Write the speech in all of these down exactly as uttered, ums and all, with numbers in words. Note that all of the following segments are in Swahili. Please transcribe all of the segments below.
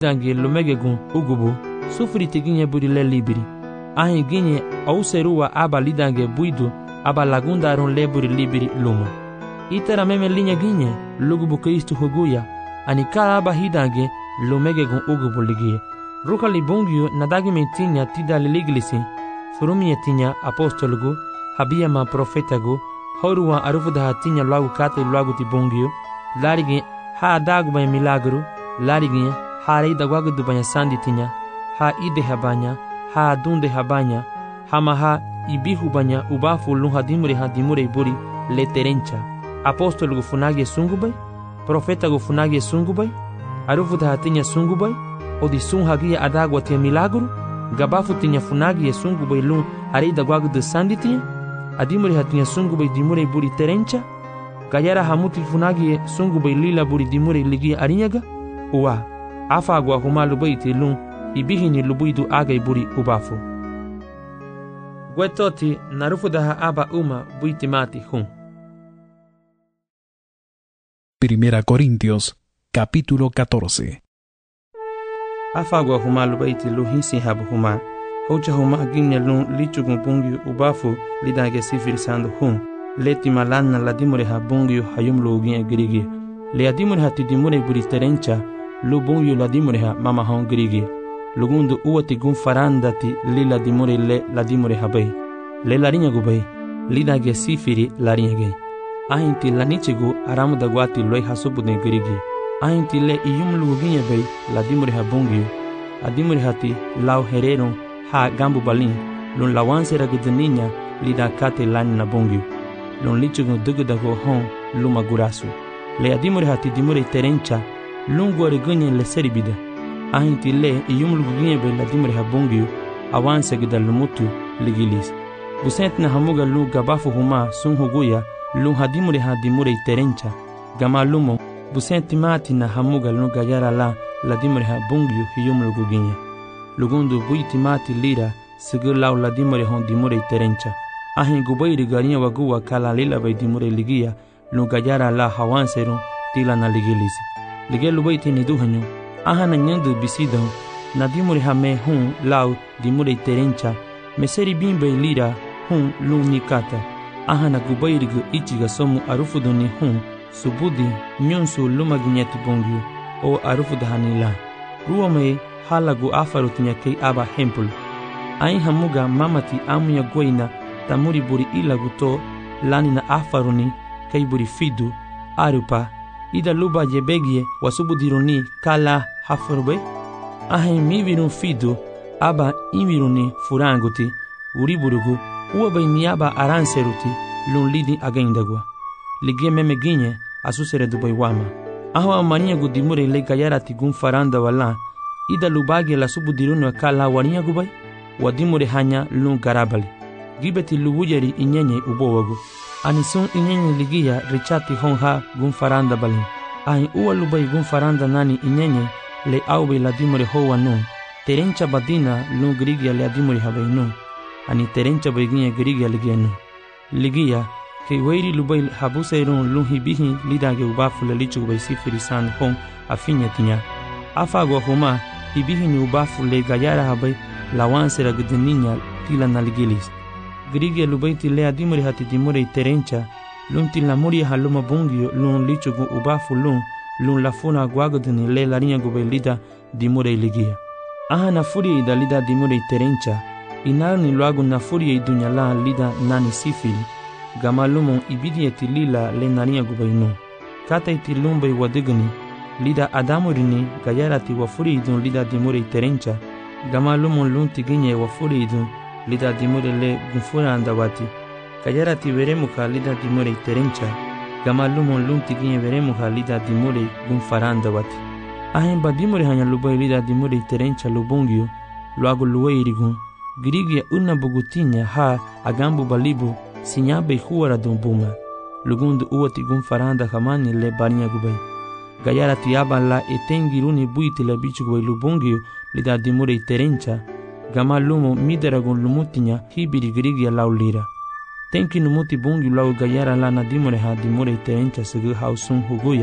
dange lumege gun ugubu sufuri tiginye buri le libiri ahin ginye au seruwa aba lidange buidu aba lagunda ron le buri libiri luma itera meme linye ginye lugubu Kristu huguya ani kala aba hidange lumege gun ugubu ligie ruka libungyo nadagi metinya tida liglisi furumi tinya apostolgu habia ma profetagu horuwa arufuda hatinya lagu kate lagu tibungyo larigi ha dagu ba milagro larigi ha reida gwagu du banya sandi tinya ha ide habanya ha dunde habanya hama ha ibihu banya ubafu lu hadimure hadimure buri leterencha apostol gu funagi sungubay profeta gu funagi sungubay arufuda hatinya sungubay odi sun hagia adagwa te milagro gabafu tinya funagi sungubay lu reida gwagu du sandi tinya adimure hatinya sungubay dimure buri terencha gayara hamuti funagi sungubay lila buri dimure ligi arinyaga uwa afa gwa humalu baiti lu ibihini lubuidu agay buri ubafu gwetoti narufudaha aba uma buitimati hun. Primera Corintios, capítulo catorce. Afa gwa humalu baiti lu hinsi habu huma hoja huma ginne lu lichugun bungi ubafu lidage sifirisando hun leti malanna ladimure ha bungi hayum lu ginne girigi le adimure hati dimure buri terencha lu bungi ladimure ha mama hon girigi lugundu uwati gun farandati lila dimure le la dimure habay le larinya gubay lida ge sifiri larinya ge ahinti lanichigu aramu dagwati loy hasubu de girigi ahinti le iyum luginya bay la dimure habungi adimure hati law herero ha gambu balin lon lawanse ragudninya lida kate lan na bungi lon lichigu dugudago hon luma gurasu le adimure hati dimure terencha lungu arigunya le seribida ahinti le iyum luginye be la dimure habungi awanse gidal lumutu ligilis busent na hamuga lu gabafu huma sun huguya lu hadimure hadimure terencha gama lumo busent mati na hamuga lu gayara la la dimure habungi iyum luginye lugundu buiti mati lira sigir law la dimure hon dimure terencha ahin gubayri garinya waguwa kala lila bay dimure ligia lu gayara la hawanse ru tila na ligilis ligelu baiti ni duhanyo ahana nyandu bisidon na dimure hame hun law dimure terencha meseri bimbe lira hun lu nikata ahana gubayrigu ichiga somu arufuduni hun subudi nyonsu lumaginyati bongyu o arufuda hanila ruwame halagu afarutinya kei aba hempul ain hamuga mamati amuya goina tamuri buri ilagu to lani na afaruni kei buri fidu arupa ida luba jebegie wasubudiruni kala haforbe ahin mivirun fidu aba inviruni furanguti uriburugu uwabai miaba aranseruti lun lidi againdagwa ligie meme ginye asusere dubai wama aho amania gudimure le gayarati gun faranda wala ida lubage la subudiruni kala wania gubai wadimure hanya lun garabali gibeti lubujeri inyenye ubowagu anisun inyenye ligia richati honha gun faranda balin ahin uwa lubai gun faranda nani inyenye le aube la dimure hoa nun terencha badina lu grigia le dimure habay nun ani terencha beginya grigia ligia nun ligia ke weiri lubai habuseirun lu hibihi lidage ubafu le lichu bay sifirisan hon afinya tinya afago homa hibihi ni ubafu le gayara habay lawanse ragdeninya tila na ligilis grigia lubai tile dimure hati dimure terencha lun tila muri haluma bungio lun lichu ubafu lun lun lafuna gwagodini le larinya gube lida dimure ligia aha na furia ida lida dimure terencha inani luagu na furia idunya la lida nani sifili gama lumon ibidi eti lila le narinya gube inu kata iti lumbe wadigani lida adamurini gayarati wa furia idun lida dimure terencha gama lumon lun tiginye wa furia idun lida dimure le gunfura andawati gayarati veremuka lida dimure terencha gama lumon lun tiginye veremu halida dimure gun faranda wati ahin ba dimure hanya lubai lida dimure terencha lubungio luago luweiri gun girigia una bugutinya ha agambu balibu sinyabe huara dumbuma lugundu uwati gun faranda hamani le barinya gubai gayara tiaba la etengiruni buiti la bichu gubai lubungio lida dimure terencha gama lumo midera gun lumutinya hibiri girigia laulira tenki numuti bungi lau gayara la na dimure ha dimure terencha segu hausun huguya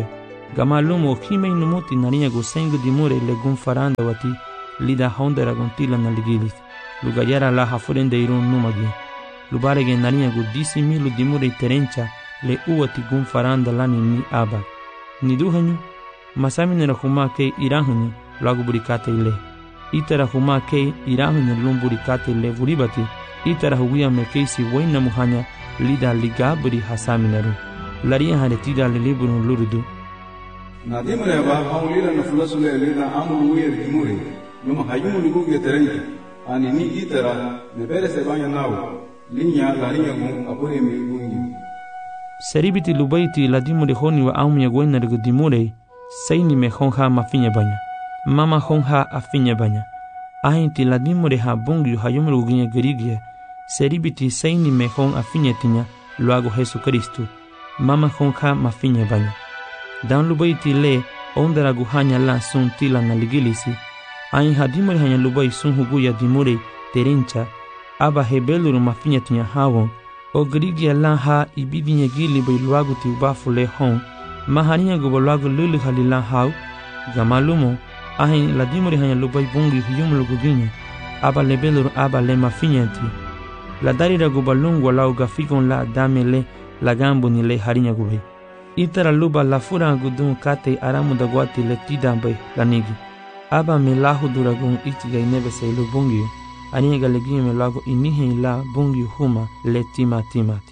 Gamalumo hime inumuti nariya go sengu dimure le gun faranda wati lida hondera gontila na ligilis. Lugayara la hafurende irun numagi. Lubarege nariya go disi milu dimure terencha le uwati gun faranda lani ni aba. Niduhanyu masaminera huma ke irahanyu lagu burikate ile. Itara huma ke irahanyu lum burikate ile buribati. Itara huguya me keisi waina muhanya lida ligaburi hasaminaru. Laria haretida le liburun lurudu. Na dimure ba haulila na fulasule lida amul uyer dimure. Luma hayumu luguge terenki. Ani ni itara ne bere se banya nawo. Linya la linya gun apure mi gungi. Seribiti lubaiti la dimure honi wa aumya gwena regu dimure. Saini me honha mafinya banya. Mama honha afinya banya. Ahinti la dimure ha bungi hayumu luguge gerigia. Seribiti saini me hon afinya tinya luago Jesu Kristu. Mama honha mafinya banya. Dan lubaiti le ondera guhanya la sun tila na ligilisi. Ain hadimure hanya lubai sun huguya dimure terencha. Aba hebeluru mafinya tinya hawon. O gerigia la ha ibidinya gili bai luago ti ubafu le hon. Mahaniya go luago lulu halila haw. Gamalumo ahin la dimure hanya lubai bungi hiyum luguginya. Aba lebeluru aba le mafinya ti. La darira go balungwa la ugafikon la dame le la gambo ni le harinya gube. Itara luba la fura gudun kate aramu da guati le tidambai la nigi. Aba me lahu duragun itiga inebe se ilu bungi. Aniga legime me lago inihe la bungi huma le tima timati.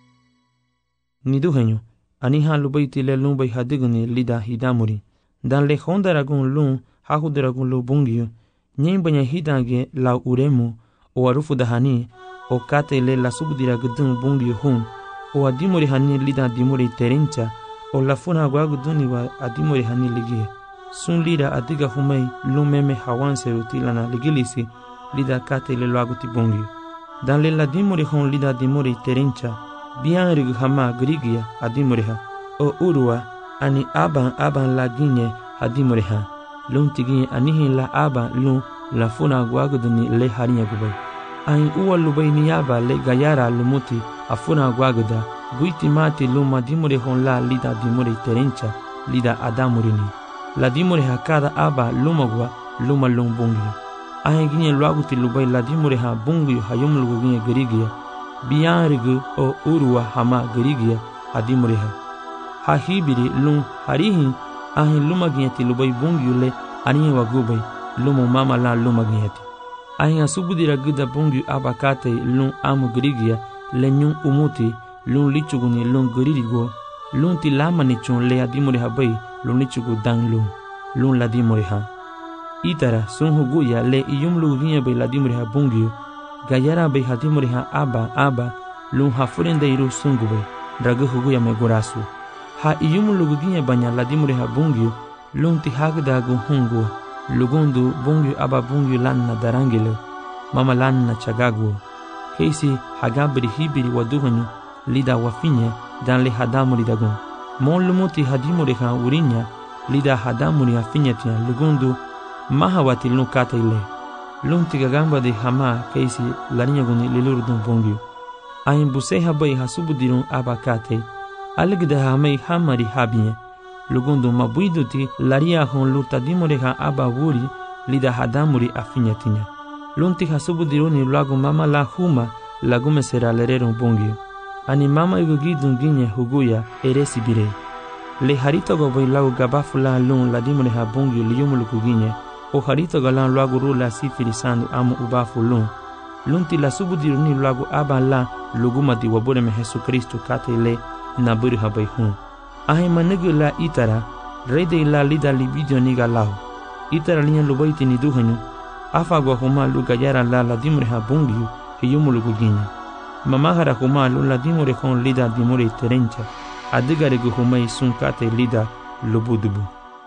Niduhenyo, aniha lubaiti le lumbai hadiguni lida hidamuri. Dan le honda ragun lun hahu duragun lu bungi. Nyembanya hidange la uremu o arufu da hani o kate le la subdira gudun bungi hum. O adimuri hani lida dimuri terencha o la funa guaguduni wa adimuri hani ligie. Sun lida adiga humei lumeme hawanse rutila na ligilisi lida kate le luaguti bungi. Dan le la dimuri hon lida dimuri terencha bian rigu hama grigia adimuri ha. O urua ani aban aban la ginye adimuri ha. Lun tiginye anihin la aban lun la funa guaguduni le harinya gubai. Ain uwa lubai niyaba le gayara lumuti afuna guaguda. Buiti mati luma dimure hon la lida dimure terencha lida adamurini. La dimure ha kada aba luma gua luma lum bungi. Ahin ginye luaguti lubai la dimure ha bungi hayum lugu ginye gerigia. Bian rigu o urua hama gerigia adimure ha. Ha hibiri lum harihin ahin luma ginye ti lubai bungi le aniye wagubai lumu mama la luma ginye ti. Ahin asubudira gida bungi abakate lum amu gerigia le nyun umuti lun lichuguni lun geririgo lun ti lama ni chun le adimure ha bai lun lichugu dang lun lun la dimure ha. Itara sun huguya le iyum lugu ginye bai la dimure ha bungiyo gayara bai hadimure ha aba aba lun ha furende iru sungu bai dragu huguya me gorasu. Ha iyum lugu ginye banya la dimure ha bungiyo lun ti hagdagu hungu lugundu bungiyo aba bungiyo lanna darangile mama lanna chagagu. Keisi hagabri hibiri waduhanyu lida wafinya dan le hadamuri dagun. Mon lumuti hadimuri ha urinya lida hadamuri afinya tia lugundu mahawati lukata ile. Lunti gagamba de hama keisi larinya guni lilurdun bungi. Ayin buse habai hasubudirun abakate. Aligda hamai hamari habinya. Lugundu mabuiduti laria hon luta dimuri ha aba wuri lida hadamuri afinya tinya. Lunti hasubudiruni lagu mama la huma lagume sera lererun bungi. Ani mama igugidun ginye huguya eresi bire. Le harito go bai lagu gabafula lun la dimure ha bungi liyumuluku ginye. O harito galan lagu rula sifirisandu amu ubafu lun. Lunti la subudiruni lagu aba la luguma di wabure me Jesu Kristu kate le naburi ha bai hun. Ahi manegu la itara rede la lida libidio niga lau. Itara linya lubaiti ni duhanyu. Afa gwa huma luga yara la la dimure ha bungi hiyumuluku ginye. Mamahara humalu la dimure hon lida dimure terencha. Adigare gu humai sunkate lida lubudubu.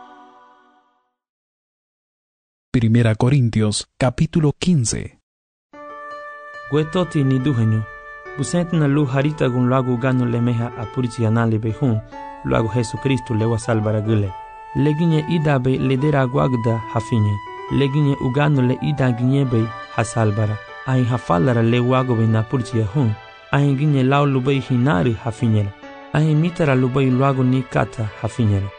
Primera Corintios, capítulo quince. Guetoti ni duhenyo. Busent na lu harita gun lagu ganu lemeha apurici anale behun. Luagu Jesu Kristu lewa salvara gule. Leginye ida be ledera guagda hafinye. Leginye uganu le ida ginye be hasalbara. Ahin hafalara le wago be na purci hun. Ahin ginye lau lubai hinari hafinyela. Ahin mitara lubai luago ni kata hafinyela.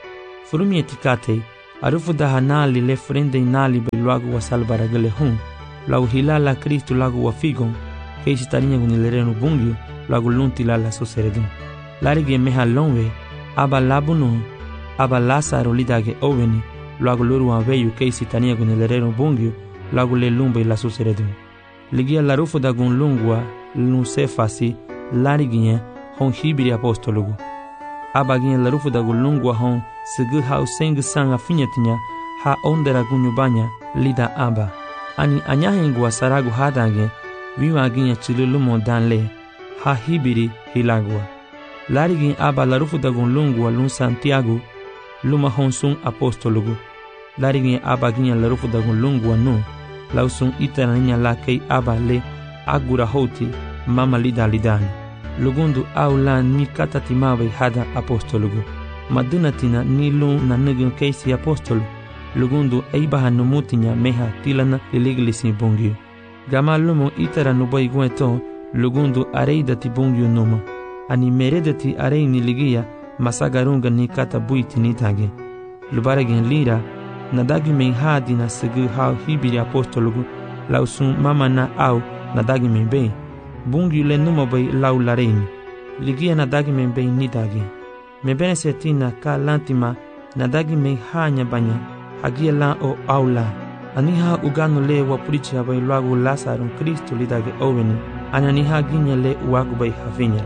Furumieti kate, arufu da hanali le frente inali be luagu wa salbaragale hun, lagu hilala Kristu lagu wa figon, keisi tarinya gunilerenu bungyo, lagu lunti la la soseredun. Larigi meha lonwe, aba labuno, aba Lazaro lidage oveni, lagu luru wa veyu keisi tarinya gunilerenu bungyo, lagu le lumbe la soseredun. Ligia la rufu da gun lungwa, lunsefasi, larigi hon hibiri apostologu. Aba gin la rufu da gun lungwa hon, segu hau sengu sanga finyatinya, ha ondera gunyubanya, lida aba. Ani anyahengwa saragu hadange, viwa ginya chilulumo danle, ha hibiri hilagwa. Larigin aba la rufu da gun lungwa lun Santiago, luma honsun apostologu. Larigin aba ginya la rufu da gun lungwa no, lausun itara ninya la kei aba le, agura hoti, mama lida lidani. Lugundu au la ni katati mawe hada apostologu. Madunatina ni lun na nugun keisi apostolu. Lugundu eibaha numutinya meha tilana liligilisi bungyu. Gama lumo itara nubai gueto, lugundu areidati bungyu numa. Ani meredati areini ligia, masagarunga ni kata buiti nitage. Lubaregen lira, nadagi men hadi na segu hau hibiri apostologu, lausun mama na au nadagi men bei. Bungyu le numa bei lau lareini. Ligia nadagi men bei nitage. Mebene setina ka lantima, nadagi men hanya banya. Hagia la o aula. Aniha ugano le wapurichi habai luagu Lazaro Kristu lidage oveni. Ananiha ginya le uagu bai havinya.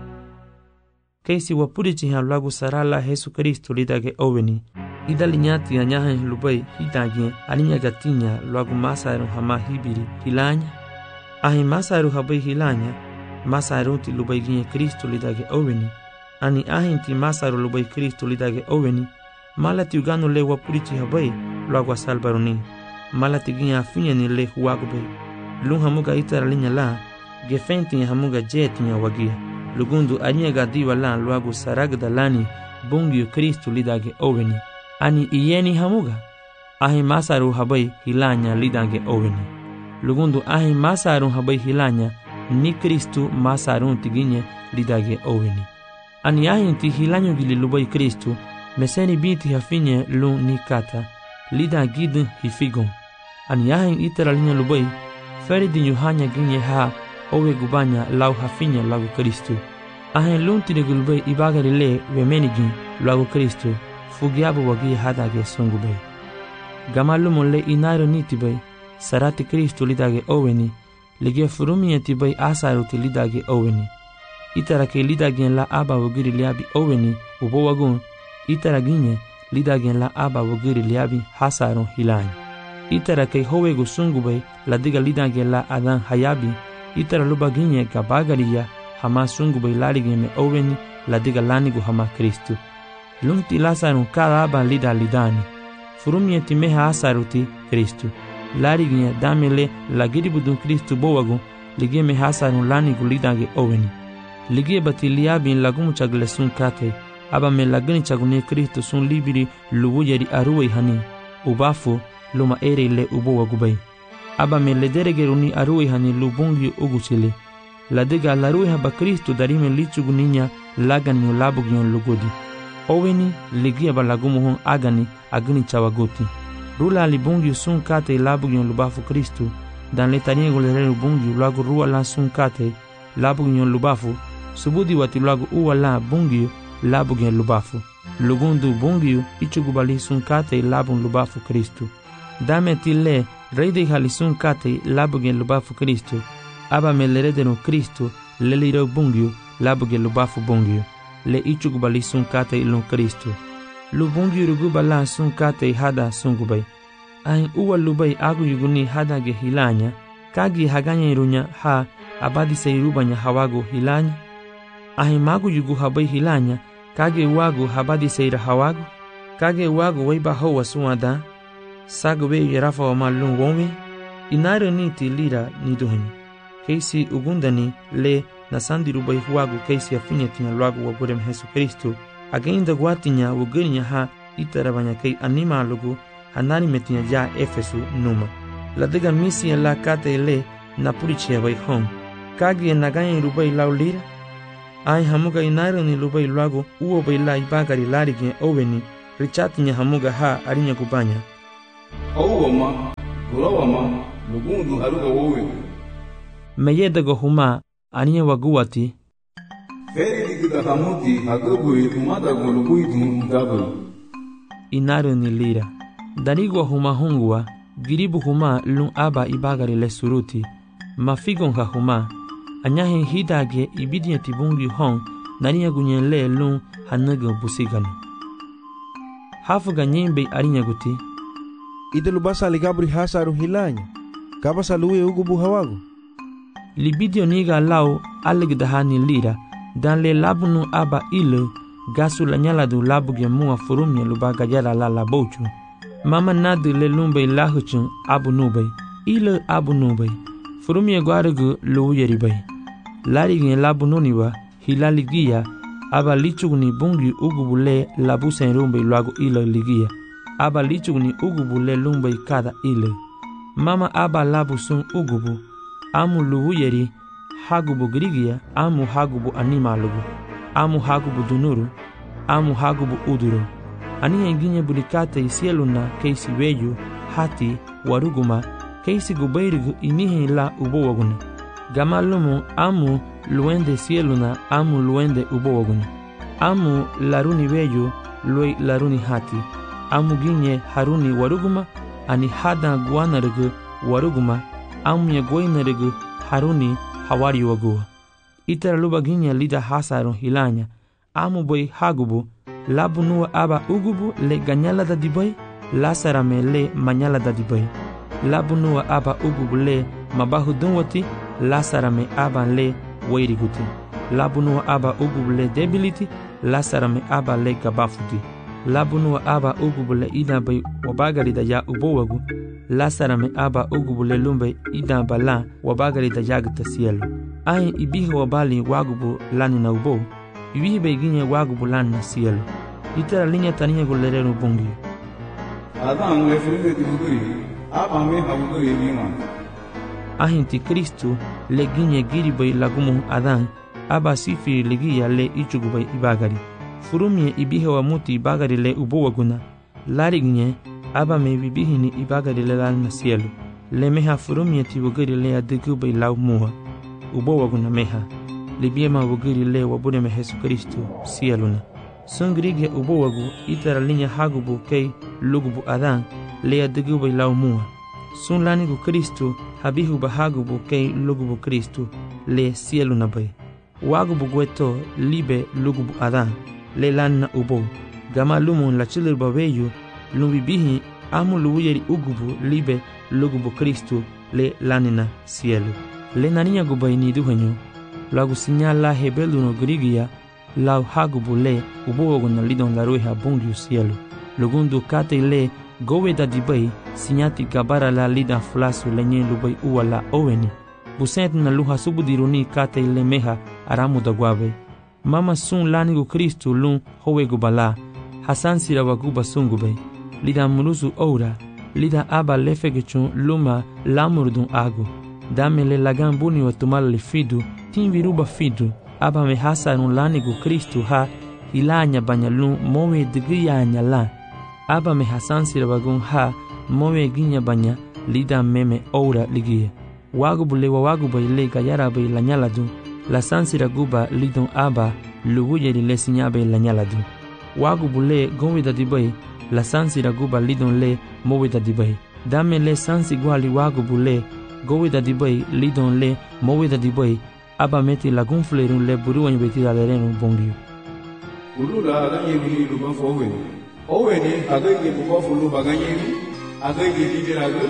Keisi wapurichi ha luagu sarala Jesu Kristu lidage oveni. Ida linyati anyahe lubai hidage aninya gatinya luagu Masaro hama hibiri hilanya. Ahi Masaro habai hilanya. Masaro ti lubai ginya Kristu lidage oveni. Ani ahi ti Masaro lubai Kristu lidage oveni. Malati ugano le wapurichi habai luagu salbaroni. Malati ginya afinya ni le huagu bai. Lung hamuga itara linya la, gefenti hamuga jetinya wagia. Lugundu anya gadiwa la luagu saragda lani bungyu Kristu lidage oveni. Ani iyeni hamuga. Ahi Masaru habai hilanya lidage oveni. Lugundu ahi Masaru habai hilanya ni Kristu Masarun tiginye lidage oveni. Ani ahi ti hilanyo gili lubai Kristu meseni binti hafinye lung ni kata lida gidin hifigon. Ani ahi itara linya lubai feridi nyuhanya ginye ha owe gubanya lau hafinya lagu Kristu. Ahen lunti de gulbe ibagari le wemenigin lagu Kristu fugiabu wagi hadage sungube. Gamalumo le inairo nitibay sarati Kristu lidage oweni lige furumiyeti bay asaruti lidage oweni. Itara ke lidagen la aba wagiri liabi oweni ubo wagun itara ginye lidagen la aba wagiri liabi hasarun hilany. Itara ke howegu sungube la diga lidagen la adan hayabi itara luba ginye gabagariya hama sungube larigeme oweni la diga lanigu hama Kristu. Lunti Lazarun kada aba lida lidani. Furumiyeti meha asaruti Kristu. Larigine damele la giribudun Kristu bowagu lige meha asarun lanigu lidage oweni. Lige bati liabin lagumu chagle sun kate. Aba me lagani chagune Kristu sun libiri lubu yeri aruwe hani. Ubafu luma ere le ubowagu bay. Aba me lederegeruni aruwe hani lubungi uguchile. La diga laruwe haba Kristu darime lichugu ninya lagani ulabugyon lugodi. Oweni ligia balagumuhon agani agni chawaguti. Rula libungi sun kate labugyon lubafu Kristu. Dan letanie golere lubungi lagu rua la sun kate labugyon lubafu. Subudi wati lagu uwa la bungi labugyon lubafu. Lugundu bungi ichugubali sun kate labun lubafu Kristu. Dame tile reide hali sun kate labugyon lubafu Kristu. Aba melerederu Kristu leliro bungi labugyon lubafu bungi. Le ichugubali sun kate ilun Kristu. Lubungi rugubala sun kate hada sungubay. Ahin uwa lubay agu yuguni hada ge hilanya. Kagi haganya irunya ha abadi seirubanya hawagu hilanya. Ahin magu yugu habay hilanya. Kage wagu habadi seira hawagu. Kage wagu waiba hawa suwada. Sagube yarafa wa malun wome. Inaro niti lira niduhunyi. Keisi ugundani le na sandi rubai huagu keisi afinya tinya luagu wa burem Jesu Kristu. Agenda guatinya wugirinya ha itarabanya kei anima lugu hanani metinya ja Efesu numa. La diga misi la kate le na purichia bai hong. Kagi naganya rubai lau lira. Ai hamuga inairo ni lubai luagu uo bai la ibagari larigin oweni richatinya hamuga ha arinya kubanya. Awama, Urawama, Lugundu Haruga Wowe. Meyeda go huma aninya waguati. Feri digida hamuti hagabui umada go luguidu gabu. Inaru ni lira. Darigo huma hungwa, giribu huma lun aba ibagari le suruti. Mafigon ha huma. Anyahin hidage ibidinya tibungi hong naninya gunyen le lun hanaga busiganu. Hafuga nyembe arinya guti. Ide lubasa ligabri hasaru hilanya. Kaba saluwe ugu buhawago. Libidio niga lau alegdahani lira. Dan le labunu aba ile gasu la nyaladu labu ge mua furumnya lubaga jara la la bochu. Mama nadu le lumbe lahuchun abu nubay. Ile abu nubay. Furumye gwarugu lu yeribay. Lari gen labu noniwa hilali giya aba lichugni bungi ugubule labu senrumbe luago ile ligia. Aba lichugni ugubule lumbe kada ile. Mama aba labu sun ugubu. Amu lu yeri hagubu grigia amu hagubu animalugu. Amu hagubu dunuru. Amu hagubu uduru. Aniya inginya bulikate isieluna keisi weju hati waruguma keisi gubairigu inihe la ubowaguna. Gamalumu amu luende sieluna amu luende ubowaguna. Amu laruni weju lue laruni hati. Amu ginye haruni waruguma ani hada guanarigu waruguma. Amu ya guainarigu haruni hawari wagua. Itara luba ginye lida hasaron hilanya. Amu boy hagubu. Labu nuwa aba ugubu le ganyala da dibay. Lasarame le manyala da dibay. Labu nuwa aba ugubu le mabahu dunwati. Lasarame aba le wairiguti. Labu nuwa aba ugubu le debility. Lasarame aba le gabafuti. Labu nuwa aba ugubu le idabay wabagari da ya ubowagu. Lasarame aba ugubu le lumbe idabala wabagari da yagta cielo. Ayin ibihi wabali wagubu lani na ubo. Ibihi beginye wagubu lani na cielo. Itara linya taninya gulerero bungi. Adan le frente tibuguri. Aba me habuguri yima. Ahinti Kristu le ginye giribay lagumu adan. Aba sifiri ligia le ichugubay ibagari. Furumye ibihi wa muti ibagari le ubo waguna. Lari ginye aba me bibihi ni ibagari le lani na cielo. Le meha furumye tibuguri le adigubay lau muha. Ubo waguna meha. Libiema wuguri le wabune me Jesu Kristu cieluna. Sungrige ubo wagu itara linya hagubu kei lugubu adan le adigubay lau muha. Sun lanigu Kristu habihu bahagubu kei lugubu Kristu le cieluna bay. Wagubu gweto libe lugubu adan le lanna ubo. Gama lumun la chilir babeyu lumbibihi amu luwiyeri ugubu libe lugubu Kristu le lanina cielo. Le naninya gubay ni duhenyo. Lagu sinyala hebelu no grigia lau hagubu le ubo na lidon la rueha bungiu cielo. Lugundu kate le gowe da dibay sinyati gabara la lida flasu lenye lubay uwa la oweni. Busent na luha subudiruni kate le meha aramu da guabe. Mama sun lanigu Kristu lun howe gubala. Hasan sira waguba sungube. Lida mulusu oura. Lida aba lefegechun luma lamurdun agu. Dame le lagan buni wa tumal le fidu. Tin viruba fidu. Aba me hasarun lanigu Kristu ha. Ilanya banyalun mowe digiyanya la. Aba me hasan sira wagun ha. Mowe ginya banya. Lida meme oura ligia. Wagubu le wa waguba ile gayara bay la nyaladu. La sansira guba lidon aba. Luwuyeri le sinyabe la nyaladu. Wagubu le gowe da dibay. La sansira guba lidon le mowe da dibay. Dame le sansi gwali wagubu le. Gowe da dibay lidon le mowe da dibay. Aba meti la gunflerun le buruan beti la lerenu bongiu. Ulula ganye ni luban fowe. Owe ni agage buko fulu baganye ni. Agage liberago.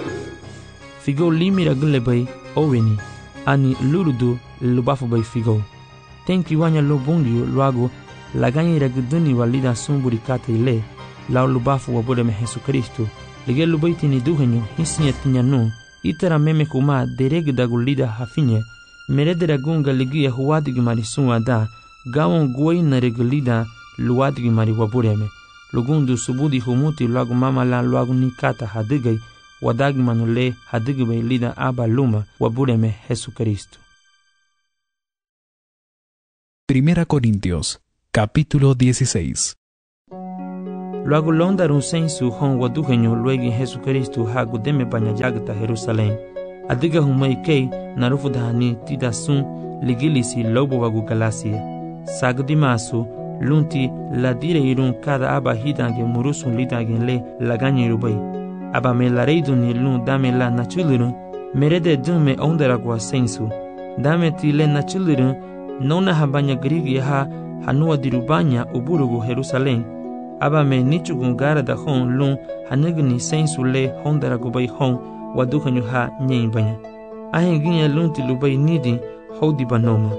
Figo limira gule bay oweni. Ani luludu lubafu bay figo. Tenki wanya lo bongiu luago. La ganye reguduni walida sumburi kate ile. La lubafu wabude me Jesu Kristu. Lige lubaiti ni duhenyo hisinya tinyanu. Itara meme kuma dereg dagulida hafinye. Meredera gunga ligia huwadigi mari sunwa da. Gawon guay na regulida luwadigi mari wabureme. Lugundu subudi humuti luagu mama la luagu nikata hadigay. Wadagi manule hadigibay lida aba luma wabureme Jesu Kristu. Primera Corintios, capítulo dieciséis. Luego londaron sensu hon waduhenyo luego en Jesucristo hagu deme banya jagta Jerusalén. Adiga humay kei narufu dahani tida sun ligilisi lobo wagu Galacia. Sagdi masu lunti la dire irun kada aba hidange murusun lidange le laganye rubai. Aba me la reidun ni lun dame la nachulurun merede dume ondaragwa sensu. Dame ti le nachulurun nona habanya grigi ha hanua dirubanya uburugu Jerusalén. Aba me nichugun gara da hon lun hanegni sensu le hondaragu bai hon waduhanyu ha nyen banya. Ahen ginye lunti lubai nidi hodi banoma.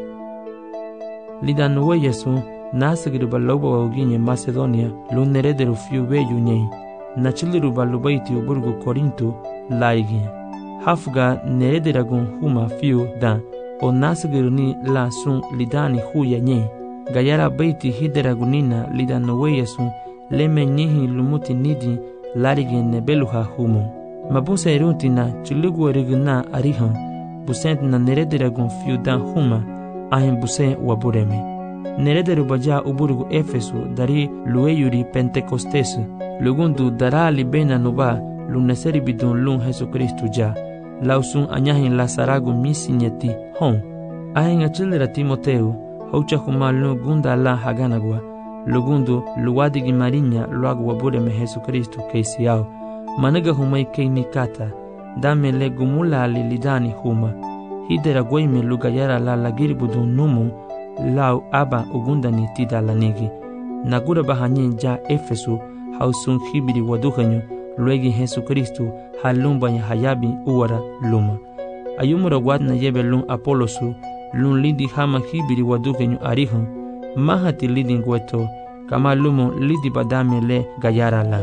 Lidanuwe Yesu nasigruba loba wa ginye Macedonia lun nerederu fiu beyu nyen. Nachiliruba lubaiti uburgu Korinto laiginye. Hafga nerederagun huma fiu dan o nasigru ni la sun lidani huya nyen. Gayara baiti hideragunina lidanuwe Yesu leme nyihi lumuti nidi larigin nebeluha humo. Mabusa eruntina chulugu eriguna arihan busent na nerederagun fiu dan huma ahin buse wabureme. Nerederu baja uburugu Efesu dari lueyuri Pentecostes lugundu dara libena nuba lunaseri bidun lun Jesucristo ja lausun anyahin lasaragu misinyeti hon. Ahin achilera Timoteu haucha huma lun gunda la haganagwa lugundu luwadigi marinya luagu wabureme Jesucristo keisiao. Managa humay kei nikata dame le gumula lidani huma hidera goime lugayara la lagiri budun numu lau aba ugundani tida lanigi nagura bahanyin ja Efesu hausun hibiri waduhanyu luegi Jesucristo halumbanya hayabi uwara luma ayumura wadna yebe lun Apolosu lun lidi hama hibiri waduhanyu arihan mahati lidi ngweto kama lumo lidi badame le gayara la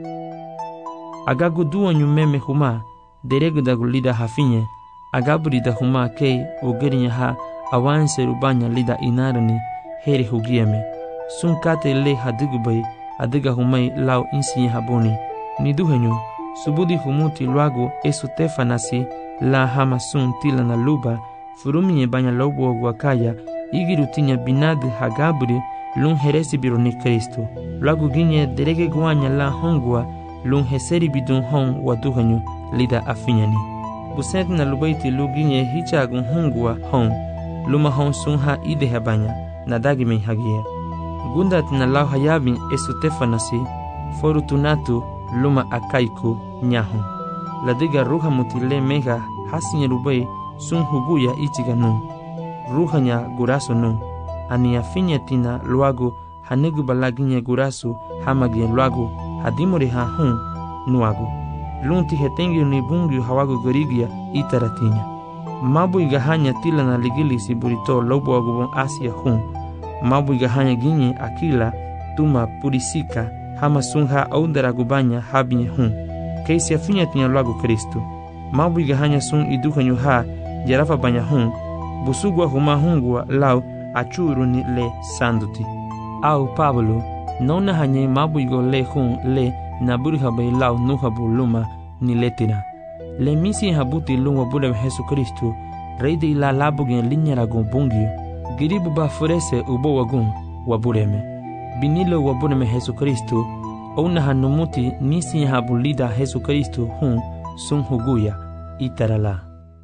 agagu duanyu meme huma deregudagu lida hafinye agaburi da huma kei ugerinya ha awanse rubanya lida inarani heri hugieme sun kate le hadigubai adiga humai lau insi habuni niduhenyu subudi humuti luago esu tefanasi la hama sun tila na luba furumie banya lobo wakaya igirutinya binadi hagaburi lun heresi bironi Kristo luago ginye derege guanya la hongwa lun heseri bidun hon waduhenyu lida afinyani busent na lubaiti luginye hichagun hongwa hon luma hon sun ha ide habanya na dagime hagia gundat na lau hayabin esu tefanasi forutunatu luma akaiku nyahon ladiga ruha mutile mega hasinye rubai sun huguya ichiganu ruhanya guraso nu ani afinya tina luago hanegu balaginye guraso hamagie luago hadimore ha hun nuago lunti hetengi ni bungu hawago gorigia itaratinya mabu igahanya tila na ligili siburito lobo agubon Asia hun mabu igahanya ginye akila tuma purisika hama sunha aundara gubanya habinye hun keisi afinya tinya luago Kristo mabu igahanya sun iduhanyu ha jarafa banya hun busugwa huma hungwa lau achuru ni le sanduti au Pablo nona hanye mabu igo le hun le naburi habai lau nuhabu luma ni letira le misi habuti luma bule Jesucristo rei de la labugen linyara gombungio giribu ba furese ubo wagun wabureme binilo wabureme Jesucristo ona hanumuti nisi habulida Jesucristo hun sun huguya itarala.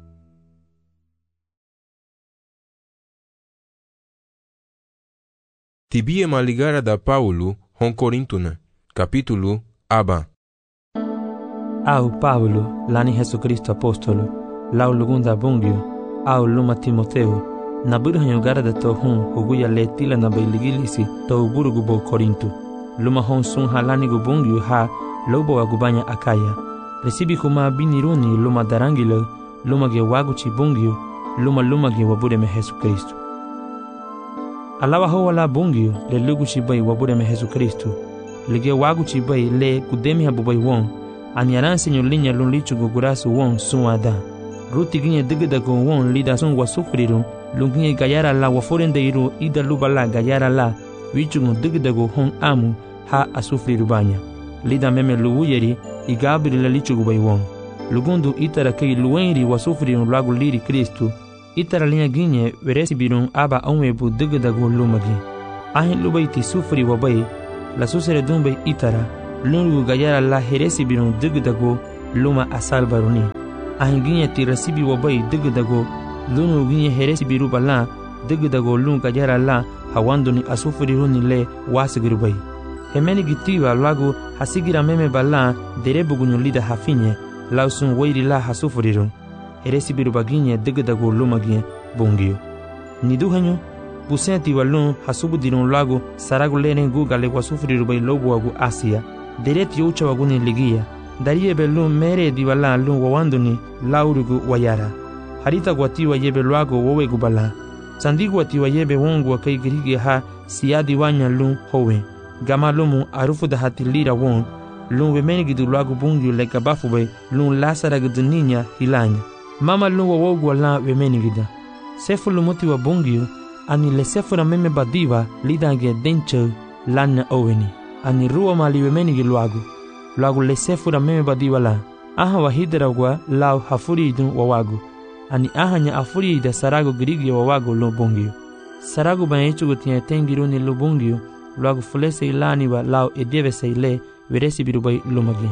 Tibie maligara da Paulo hon Corintuna capítulo aba. Au Pablo lani Jesucristo apostolo lau lugunda bungio au luma Timoteo naburu hanyugara da to hun huguya letila na bailigilisi to burugu bo Korinto luma hon sun halani gubungio ha lobo agubanya akaya resibi kuma biniruni luma darangilo luma ge waguchi bungio luma luma ge wabureme Jesucristo alawa ho wala bungio le luguchi bai wabureme Jesucristo lige waguchi bai le kudemi habubai won anyaran senyo linya lun lichu gugurasu won suada ruti ginye digida go won lida sun wasufriru lunginye gayara la waforende iru ida lubala gayara la wichu digida go hon amu ha asufriru banya lida meme luuyeri igabri la lichu gubai won lugundu itara kei luenri wasufriru lagu liri Kristo itara linya ginye veresi birun aba onwebu digida go lumagi ahin lubaiti sufri wabai la susere dumbe itara lungu gayara la heresi birun digdago luma asal baruni ahinginya ti rasibi wabai digdago lunu ginya heresi biru bala digdago lun gayara la hawanduni asufuri runi le wasigirubai hemeni gitiwa lagu hasigira meme bala derebugunyu lida hafinye lausun wairi la hasufuriru heresi biru baginye digdago luma ginye bungio niduhanyu busenti walun hasubudirun lagu saragu lenen gu gale wasufuriru bai lobu wagu asia dereti ucha waguni ligia dariye belun mere diwala lun wawanduni laurigu wayara harita gwatiwa yebe luago wowegu bala sandigu watiwa yebe wongu wakai girigi ha siyadi wanya lun howe gama lumu arufu da hatilira won lun wemenigidu luago bungiu leka bafube lun lasaragidu ninya hilanya mama lun wawogu wala wemenigida sefu lumuti wa bungiu ani le sefu na meme badiva lidange denche lana oweni ani ruwa mali wemenigi luago luago le sefu na meme badiva la aha wahidra gwa lau hafuri idun wawago ani ahanya afuri ida sarago girigi wawago lo bungiu sarago banyechu gutia tengiruni lo bungiu luago fulese ilani wa lau edieve seile veresi birubai lumagi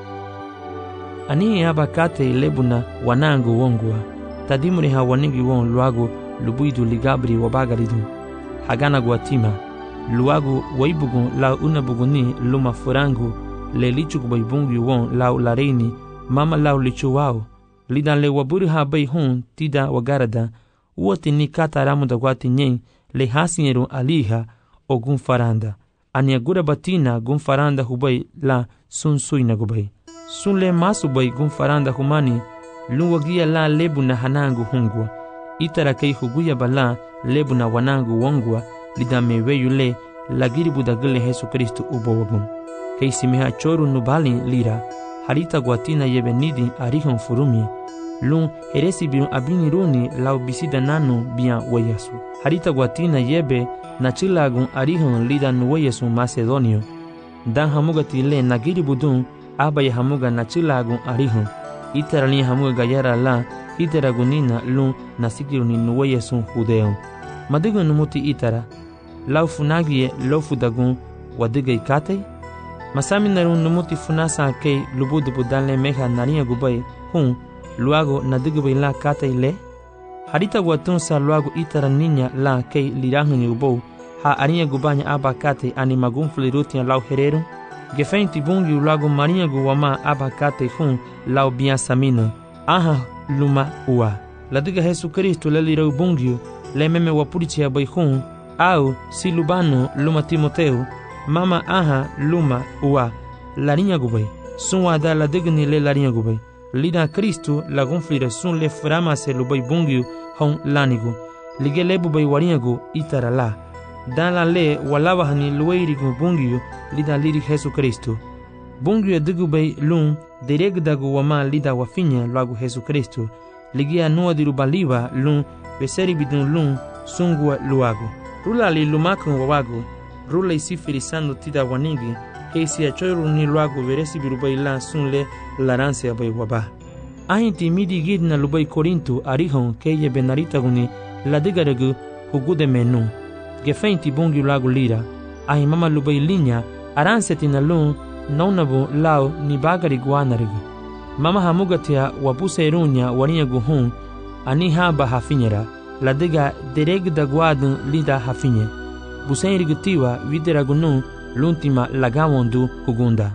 ani abakate ilebuna wanangu wongwa tadimuri hawanigi won luago lubuidu ligabri wabagaridu hagana guatima luago waibugu lau unabuguni luma furangu le lichu kubaibungi won lau lareini mama lau lichu wao lidan le waburi ha bai hun tida wagarada uoti ni kata ramu da guati nyen le hasinyeru aliha o gun faranda ania gura batina gun faranda hubai la sun suina gubai sun le masu bai gun faranda humani luwagia la lebu na hanangu hungwa itara kei huguya bala lebu na wanangu wongwa lidame yule lagiri budagile Yesu Kristo ubowabum kei simiha choru nubali lira harita guatina yebe nidi arihon furumi lun heresi birun abini runi lau bisida nanu bian wayasu harita guatina yebe na chilagun arihon lida nuwayasu Macedonio dan hamuga tile nagiri budun abaya hamuga na chilagun arihon itara ni hamuga gayara la itara gunina lun nasikiru ni nuwayasu Judeo madigo numuti itara lau funagie lau fudagun wadiga ikate masami narun numuti funasa kei lubudu budanle meha nariya gubai hun luago nadigubay la kate ile harita watun sa luago itara ninya la kei lirahun ubou ha ariya gubanya aba kate ani magun flirutia lau hereru gefenti bungi luago maria guwama aba kate hun lau bian samino aha luma ua ladiga Yesu Kristo le lirau bungi le meme wapuritia bai hun au silubano luma Timoteo mama aha luma ua larinya gubai sunwa da la digni le larinya gubai lida Kristo la gonflira sun le frama se lubai bungiu hon lanigu lige lebu bai warinyagu itara la dan la le walawa hani luwairigu bungiu lida liri Yesu Kristo bungiu digu bai lun deregdagu wama lida wafinya lagu Yesu Kristo ligia nuwa diru baliva lun beseri bidun lun sungwa luagu rula li lumakun wawagu rula isi firisando tida wanigi keisi achoru ni luagu veresi birubai la sunle laranse abai waba ahinti midi gidna lubai Korinto arihon keye benarita guni la digaragu hugude menu gefenti bungi luagu lira ahi mama lubai linya aranseti na lun naunabu lao ni bagari guanarigu mama hamugatia wapuse irunya waniya guhun ani haba hafinyera la diga deregda guadun lida hafinye busen rigutiwa wideragunu l'ultima lagamondu hugunda.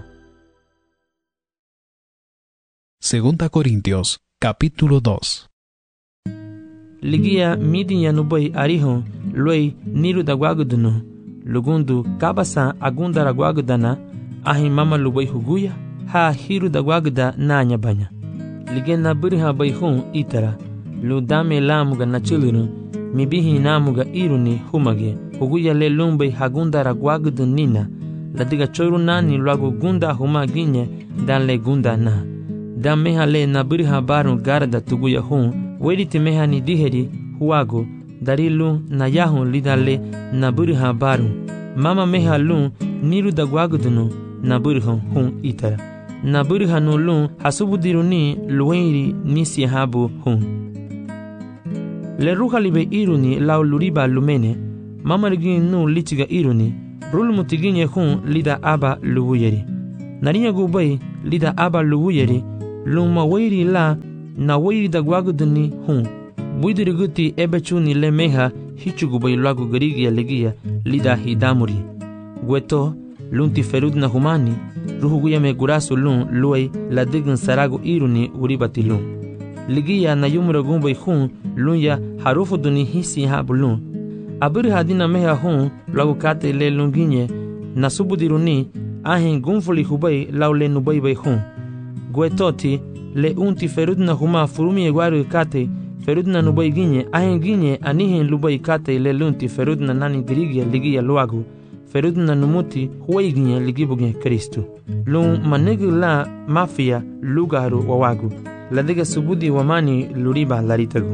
Segunda Corintios, capítulo dos. Ligia midi yanubai arihon luei niru da guagudunu lugundu kabasa agunda ra guagudana ahi mama lubai huguya ha hiru da guaguda nanya banya ligena birha baihun itara ludame lamuga na chilunu mibihi namuga iruni humage huguya le lumbai hagunda ra guagudu nina ladiga choru nani luagu gunda humaginye dan le gunda na dan meha le na birha barun garda tuguya hun wediti meha ni diheri huago darilu na yahun lidale na birha barun mama meha lun niru da guagudunu na birha hun itara na birha no lun hasubudiruni luweiri nisi habu hun le ruha libe iruni lau luriba lumene mama rigi nu lichiga iruni Brul mutiginye hun lida aba luwuyeri. Narinya gubay lida aba luwuyeri. Luma wairi la na wairi da gwaguduni hun. Buidiri guti ebechuni le meha hichu gubay luagu garigia legia lida hidamuri. Gueto lunti ferud na humani. Ruhuguya me gurasu lun luay la digan saragu iruni uribati lun. Ligia na yumura gumbay hun lun ya harufu duni hisi habu lun. Abiri hadina meha hun luagu kate le lunginye na subudiruni ahin gunfuli hubay lau le nubay bay hun. Guetoti le unti ferud na huma furumi eguaru kate ferud na nubay ginye ahin ginye anihin lubay kate le lunti ferud na nani grigia ligia luagu. Ferud na numuti huway ginye ligibugen Kristu. Lun manegu la mafia lugaru wawagu. Ladiga subudi wamani luriba laritagu.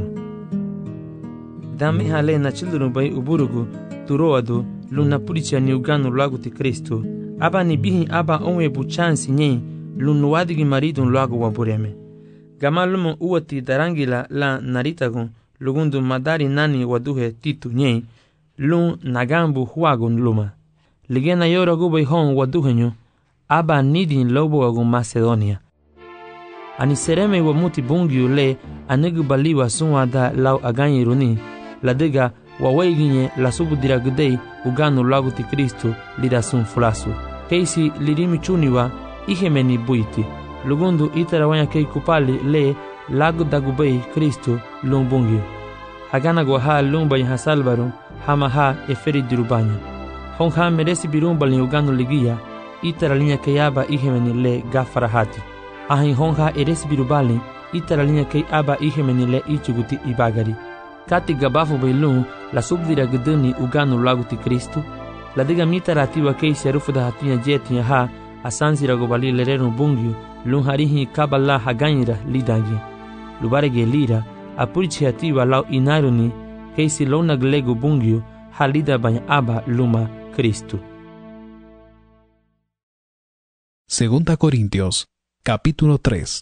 Dame hale na children bay uburugu turoadu lun na puricha ni uganu luagu ti Kristu. Aba ni bihi aba onwe buchansi nye lun nuwadigi maridun luagu wabureme. Gama lumu uwati darangila la naritagu lugundu madari nani waduhe titu nye lun nagambu huagun luma. Ligena yora gubay hon waduhenyo aba nidin lobo agun Macedonia. Ani sereme wa muti bungiu le anegu baliwa sunwada lau aganyi runi ladiga wa waiginye la subudira gudei uganu lagu ti Kristu lida sun fulasu. Keisi lirimi chuniwa ihemeni buiti. Lugundu itara wanya kei kupali le lagu dagubei Kristu lung bungiu. Hagana gwaha lumbay hasalbaru hama ha eferi dirubanya. Hong ha meresi birumbal ni uganu ligia itara linya kayaba ihemeni le gafarahati. Ahin hong ha eresi birubali itara linya kay aba ihemeni le ichuguti ibagari. Kati gabafu bailun la subdira guduni uganu lagu ti Kristu. La diga mitara atiwa kay serufu da hatinya jetinya ha asansira gobali lerenu bungiu lun harihi kabala haganyira lidagi. Lubarege lira apurichi atiwa lau inaruni kay silona glegu bungiu halida banya aba luma Kristu. Segunda Corintios, capítulo tres.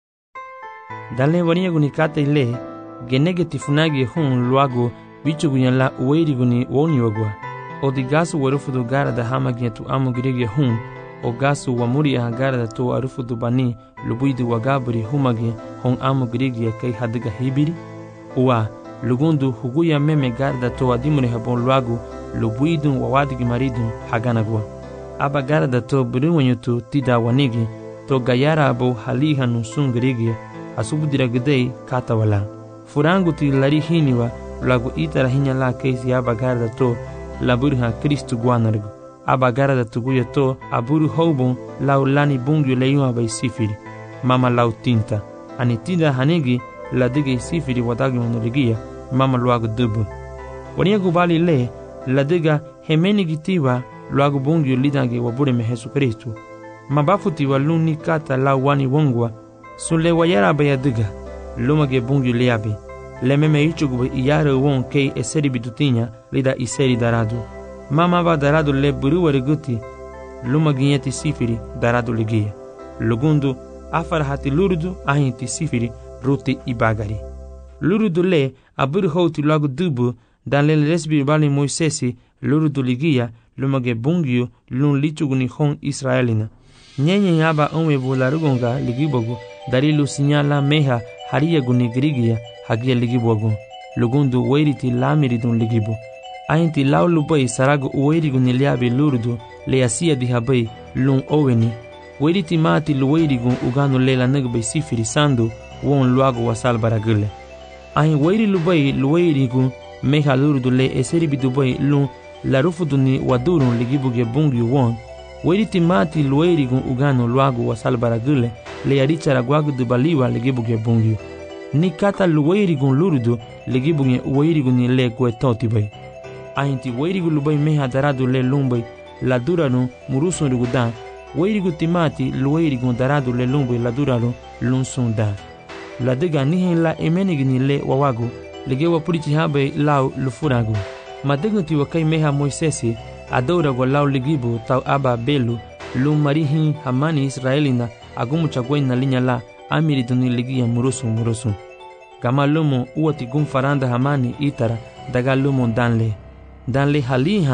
Dale vania gunikate ile genege tifunagi hun luago bichu gunyala uweri guni woni wagwa. Odigasu warufudu gara da hamagia tu amu girege hun. Ogasu wamuri agara da tu arufudu bani lubuidu wagaburi humagi hon amu girege kai hadiga hibiri. Uwa lugundu huguya meme garda to adimure habon luagu lubuidun wawadigi maridun haganagwa. Aba garda to buruwanyutu tida wanigi to gayara abo haliha nusun girigi asubudira gudei katawala. Furangu ti lari hiniwa luagu itara hinya la keisi aba garda to laburha Kristu guanargu. Aba garda to guya to aburu houbon lau lani bungyu leyuma bay sifiri. Mama lau tinta. Ani tida hanigi la dige sifiri wadagi monoligia mama luagu dubu. Wania gubali le la diga hemeni gitiwa luagu bungiu lidange wabureme Jesu Kristu. Mabafuti wa luni kata la wani wongwa sule wayara baya diga lumage bungiu liabe. Le meme ichugube iyare won kei eseri bidutinya lida iseri daradu. Mama ba daradu le buruwa riguti lumaginyeti sifiri daradu ligia. Lugundu afarahati lurudu ahinti sifiri ruti ibagari. Lurudu le aburu houti lagu dubu dan le resbi bali Moisesi lurudu ligia lumage bungiu lun lichuguni hon Israelina. Nyenye yaba onwe bularugonga ligibogu darilu sinyala meha hariya guni grigia hagia ligibogu. Lugundu weiriti lamiridun ligibu. Ainti lau lubai saragu uweiri guni liabi lurudu le asia dihabai lun oweni. Weiriti mati luweiri gun uganu lela nagbe sifiri sandu won luagu wasal baragule. Ahin weiri lubai luweiri gun meha lurudu le eseri bidubai lun larufuduni wadurun ligibuge bungi won. Weiriti mati luweiri gun uganu luagu wasal baragule le yarichara guagu dubaliwa ligibuge bungi. Ni kata luweiri gun lurudu ligibuge weiri gun le guetoti bai. Ahinti weiri gun lubai meha daradu le lumbai la duranu murusun rigudan. Weiri gun timati luweiri gun daradu le lumbai la duranu lunsun da. La diga nihin la emenigni le wawagu lege wapurichi habe lau lufuragu. Madegunti wakai meha Moisesi adora go lau ligibu tau aba belu lum marihin hamani Israelina agumu chagwen na linya la amiriduni ligia murusun murusun. Gama lumo uwati gum faranda hamani itara daga lumo danle. Danle haliha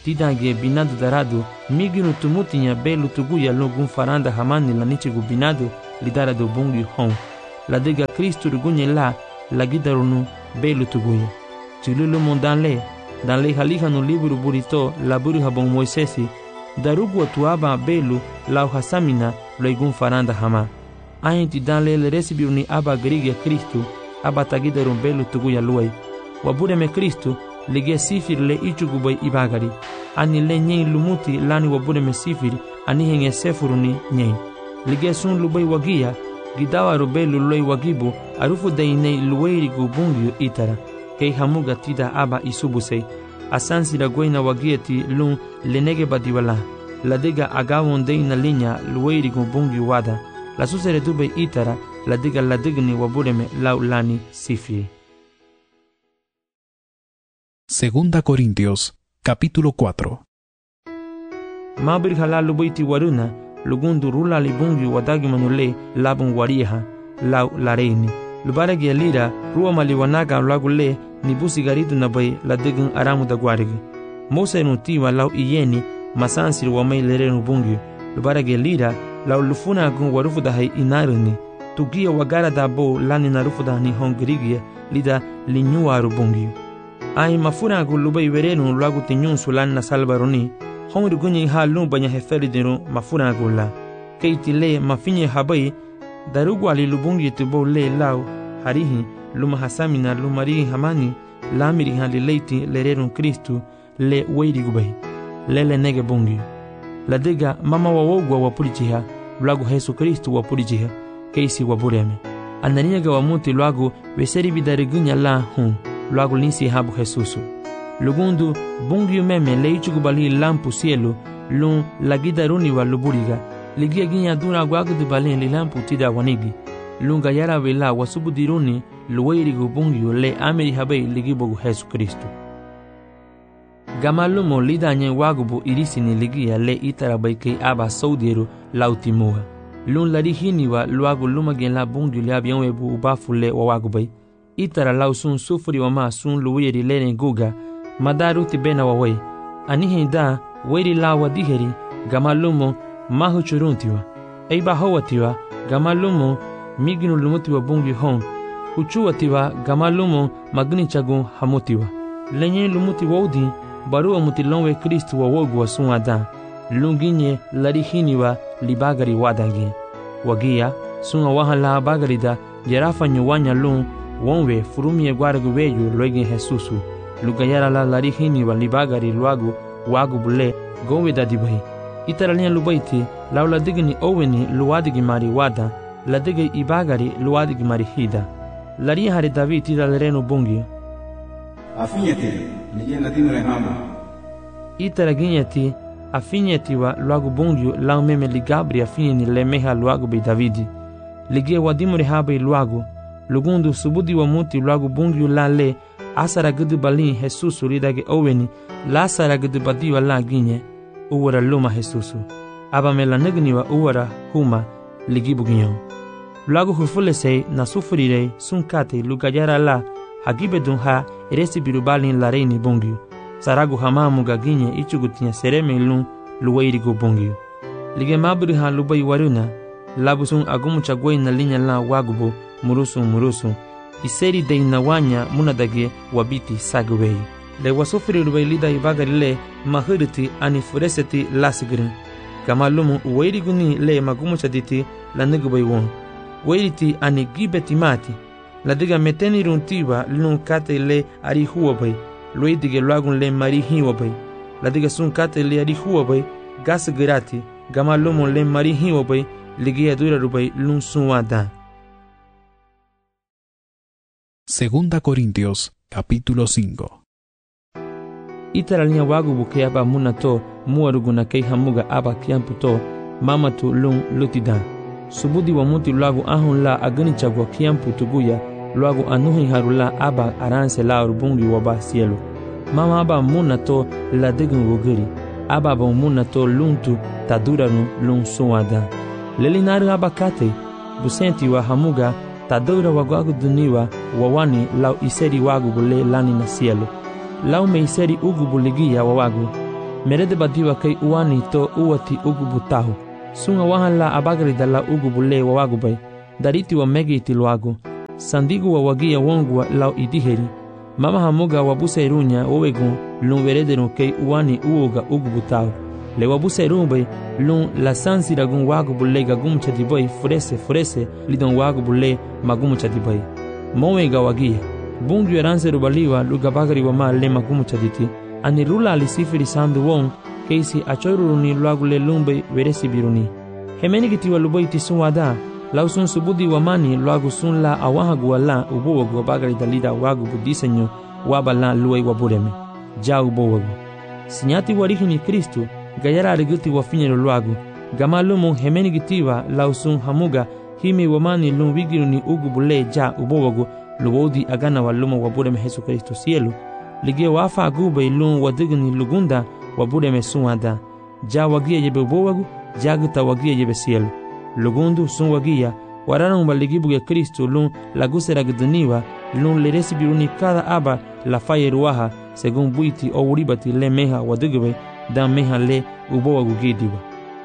tidange binado darado miginu tumutinya belu tuguya logun faranda hamani la nichigu binado lidara do bungi hon la dega Kristo rugunye la la gidarunu belu tuguya chilulu mondanle dan le halija no libro burito la buru habon Moisesi darugu atuaba belu la hasamina loigun faranda hama ainti dan le recibiu aba grigia Kristo aba tagidarun belu tuguya luai wabure me Kristo lige sifir le ichugubai ibagari ani le nyen lumuti lani wabure me sifir ani henge sefuruni nyen lige sun lubai wagia gidawa rubelu loi wagibu arufu dainei luweiri gubungio itara kei hamuga tida aba isubusei asansi la goina wagieti lun lenege badiwala la dega agawon deina linya luweiri gubungio wada la susere dube itara la dega la digni wabure me laulani sifir. Segunda Corintios, capítulo cuatro. Mabir halal lubaiti waruna, lugundu rula libungi wadagi manule labun wariha, lau lareini. Lubaragi alira, ruwa maliwanaga lagule, nibusi garidu nabai ladigun aramu da guarigi. Mose nutiwa lau iyeni, masansir wamai lerenu bungi. Lubaragi alira, lau lufuna agun warufu da hai inarini. Tugia wagara da bo lani narufu da ni hongrigia, lida linyuaru bungi. Ai mafuna gu lubai werenu lagu tinyun sulan na salbaroni hongri gunyi ha lu banya heferi dinu mafuna gu la keiti le mafinye habai darugu ali lubungi tubo le lau harihi luma hasamina lumari hamani lamiri hali leiti lerenu Kristu le weiri gubai lele nege bungi la dega mama wawogwa wapulichiha lagu Yesu Kristu wapulichiha keisi wabureme ananiaga wamuti lagu weseri bidarigunya la hun luago linsi habu Jesusu. Lugundu bungiu meme leichugu bali lampu cielo lun lagida runi wa luburiga ligia ginya duna guagu de balen li lampu tida wanigi lunga yara vela wasubu diruni luweirigu bungiu le ameri habei ligibogu Jesu Kristu. Gamalumo lidanye wagubu irisini ligia le itarabai kei aba saudiru lautimuha. Lun larihini wa luagu lumagen la bungiu le abianwebu ubafu le wawagubai. Itara lau sun sufuri wa ma sun luwiri lene guga madaru tibena wawai anihi da wiri lawa diheri gamalumo mahu churuntiwa eiba hawatiwa gamalumo miginu lumutiwa bungi hon uchuwatiwa gamalumo magni chagun hamutiwa lenye lumuti wodi barua mutilonwe Kristu wa wogu wa sun adan lunginye larihiniwa libagari wadagi wagia sun awahan la bagari da jerafa nyuwanya lun wonwe furumie guargu weyu loigi Jesusu lugayara la larihini wa libagari luagu wagu bule gowe dadibai itaralia lubaiti laula digni oweni luadigi mari wada la digi ibagari luadigi mari hida lari hari David ida lerenu bungi afinyeti nije nadinu rehama itaraginyeti afinyeti wa luagu bungi lau meme ligabri afinyeni lemeha luagu bei Davidi ligie wadimu rehabai luagu lugundu subudi wa muti luagu bungiu la le asara gudu balin Jesusu ridage oweni la asara gudu badiwa la ginye uwara luma Jesusu aba mela negni wa uwara huma ligibu ginyon luagu hufule sei na sufurire sunkate lugayara la hagibe dunha eresi birubalin la reini bungiu saragu hamamu gaginye ichugutinya sereme lun luweirigu bungiu lige maburi ha lubai waruna labusun agumu chagwei na linya la wagubu murusu murusu iseri de inawanya munadage wabiti sagwei le wasufiri rubailida ibagari le mahuriti ani fureseti lasigrin kamalumu weiriguni le magumu chaditi la nigubai won weiriti ani gibeti mati la diga meteni runtiwa lun kate le ari huwabai loidige luagun le mari hiwabai la diga sun kate le ari huwabai gas grati kamalumu le mari hiwabai ligia dura rubai lun sunwada. Segunda Corintios, capítulo cinco. Itaralia wagu buke aba munato muaruguna kei hamuga aba kiamputo mamatu lung lutida. Subudi wa muti luagu ahun la aganichagwa kiampu tuguya luagu anuhi harula aba aranse la urubungi waba cielo. Mama aba munato la degun wogiri. Aba ba munato luntu taduranu lung suwada. Lelinaru aba kate busenti wa hamuga tadura wagwagu duniwa wawani lau iseri wagu bule lani na cielo. Lau me iseri ugu buligia wawagu. merede badiwa kai uani to uati ugubu tahu. Sunga wahan la abagari dala ugubu le wawagu bay. Dariti wa megi ti luagu. Sandigu wa wagia wongwa lau idiheri. Mama hamuga wabusa irunya owegun lun verederun kai uani uoga ugubu tahu. Le wabusa irun bay lun la sansi ragun wagubu le gagum chadibay furese furese lidon wagubu le magumu chadibay. Mowega wagia. Bungu eranse rubaliwa lugabagari wa ma le magumu chaditi. Ani rula alisifiri sandu wong keisi achoiruruni luagule lumbe veresi biruni. Hemeni kitiwa luboiti sun wada, lau sun subudi wamani luagu sun la awahagu wala ubowagu wabagari dalida wagu budisenyo wabala luai wabureme. Ja ubowagu. Sinyati warihini Kristu, gayara ariguti wafinyero luagu. Gama lumu hemeni kitiwa lau sun hamuga himi wamani lum wigiruni ugu bule ja ubowagu lubodi agana walumo wabureme Jesu Kristu cielo. Ligie wafa agube ilun wadigni lugunda wabureme sunwada. Ja wagia yebe ubowagu, jagita wagia yebe cielo. Lugundu sun wagia, wararun baligibuge Kristu lun lagusera gdaniwa, lun leresi biruni kada aba la faye ruaha, segun buiti o uribati le meha wadigbe, dan meha le ubowagu gidiwa.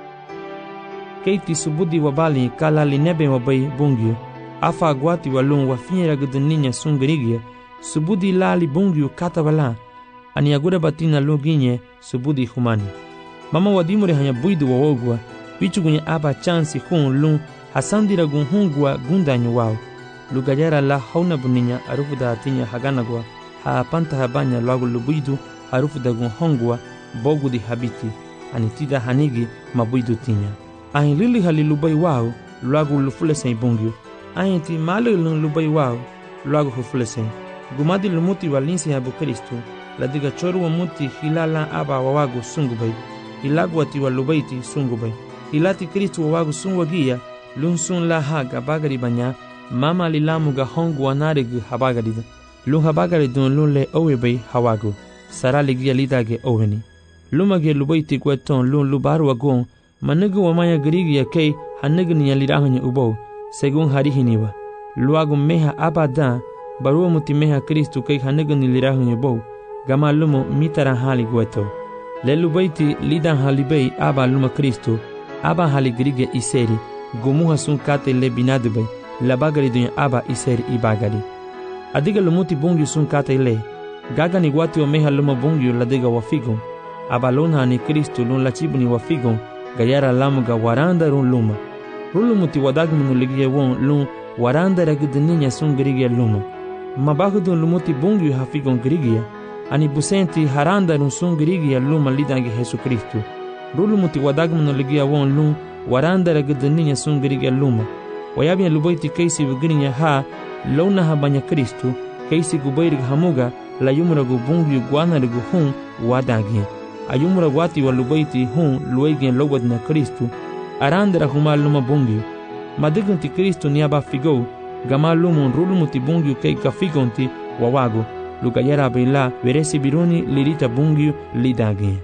Keiti subudi wabali kala linebe wabai bungyo, afa aguati walun wafinyera gdaninya sun gerigia, subudi lali bungyo kata wala, ani agura batina luginye subudi humani. Mama wadimure hanya buidu wawogwa, vichugunye aba chansi hun lun hasandira gun hungwa gundanyo wao. Lugajara la hauna buninya arufu da atinya haganagwa, haapanta habanya lagu lubuidu arufu da gun hongwa bogu di habiti, anitida hanigi mabuidu tinya. Ahin lili halilubai wao, lagu lufulesen bungyo. Ahin ti mali lun lubai wao, lagu hufulesen. Gumadi lumuti walinsi habu Kristu, ladiga choru wa muti hilala aba wawagu sungubai. Ilagu wati walubaiti sungubai. Ilati Kristu wawagu sungwagia, lun sun la haga bagari banya, mama lilamuga hongu wanarigu habagarida. Lun habagaridun lun le owebai hawagu, saraligia lidage oweni. Lumage lubaiti kweton lun lubaru wagon, manigu wamaya girigia kei hanigni ya lirahanya ubou, segun harihiniwa. Luagu meha abada, barua muti meha Kristu kei hanigni lirahanya ubou, gama lumo mitara hali gweto. Le lubaiti lidan halibei aba luma Kristu, aba hali girigia iseri, gumuha sun kate le binadubei, la bagari dunya aba iseri ibagari. Adiga lumuti bungi sun kate le, gaga ni wati wa meha luma bungi ladiga wafigon, aba luna ni Kristu lun lachibuni wafigon, gayara lamuga waranda run luma. Rulumuti wadagmunu ligia won lun waranda ragidininya sun girigia luma. Mabagudun lumuti bungi hafigon girigia, ani busenti haranda run sun girigia luma lidangi Jesu Kristu. Rulumuti wadagmunu ligia won lun waranda ragidininya sun girigia luma. Wayabia lubaiti keisi vigirinya ha lona habanya Kristu, keisi gubairig hamuga la yumura gubungi guanarigu hun wadagia. Ayumura wati wa lubaiti hun luegien lobad na Kristu, arandera huma luma bungyo. Madigunti Kristu niaba figou, gama lumun rulumuti bungyo kei kafigonti wawago, lugayara beila veresi biruni lirita bungyo lidagien.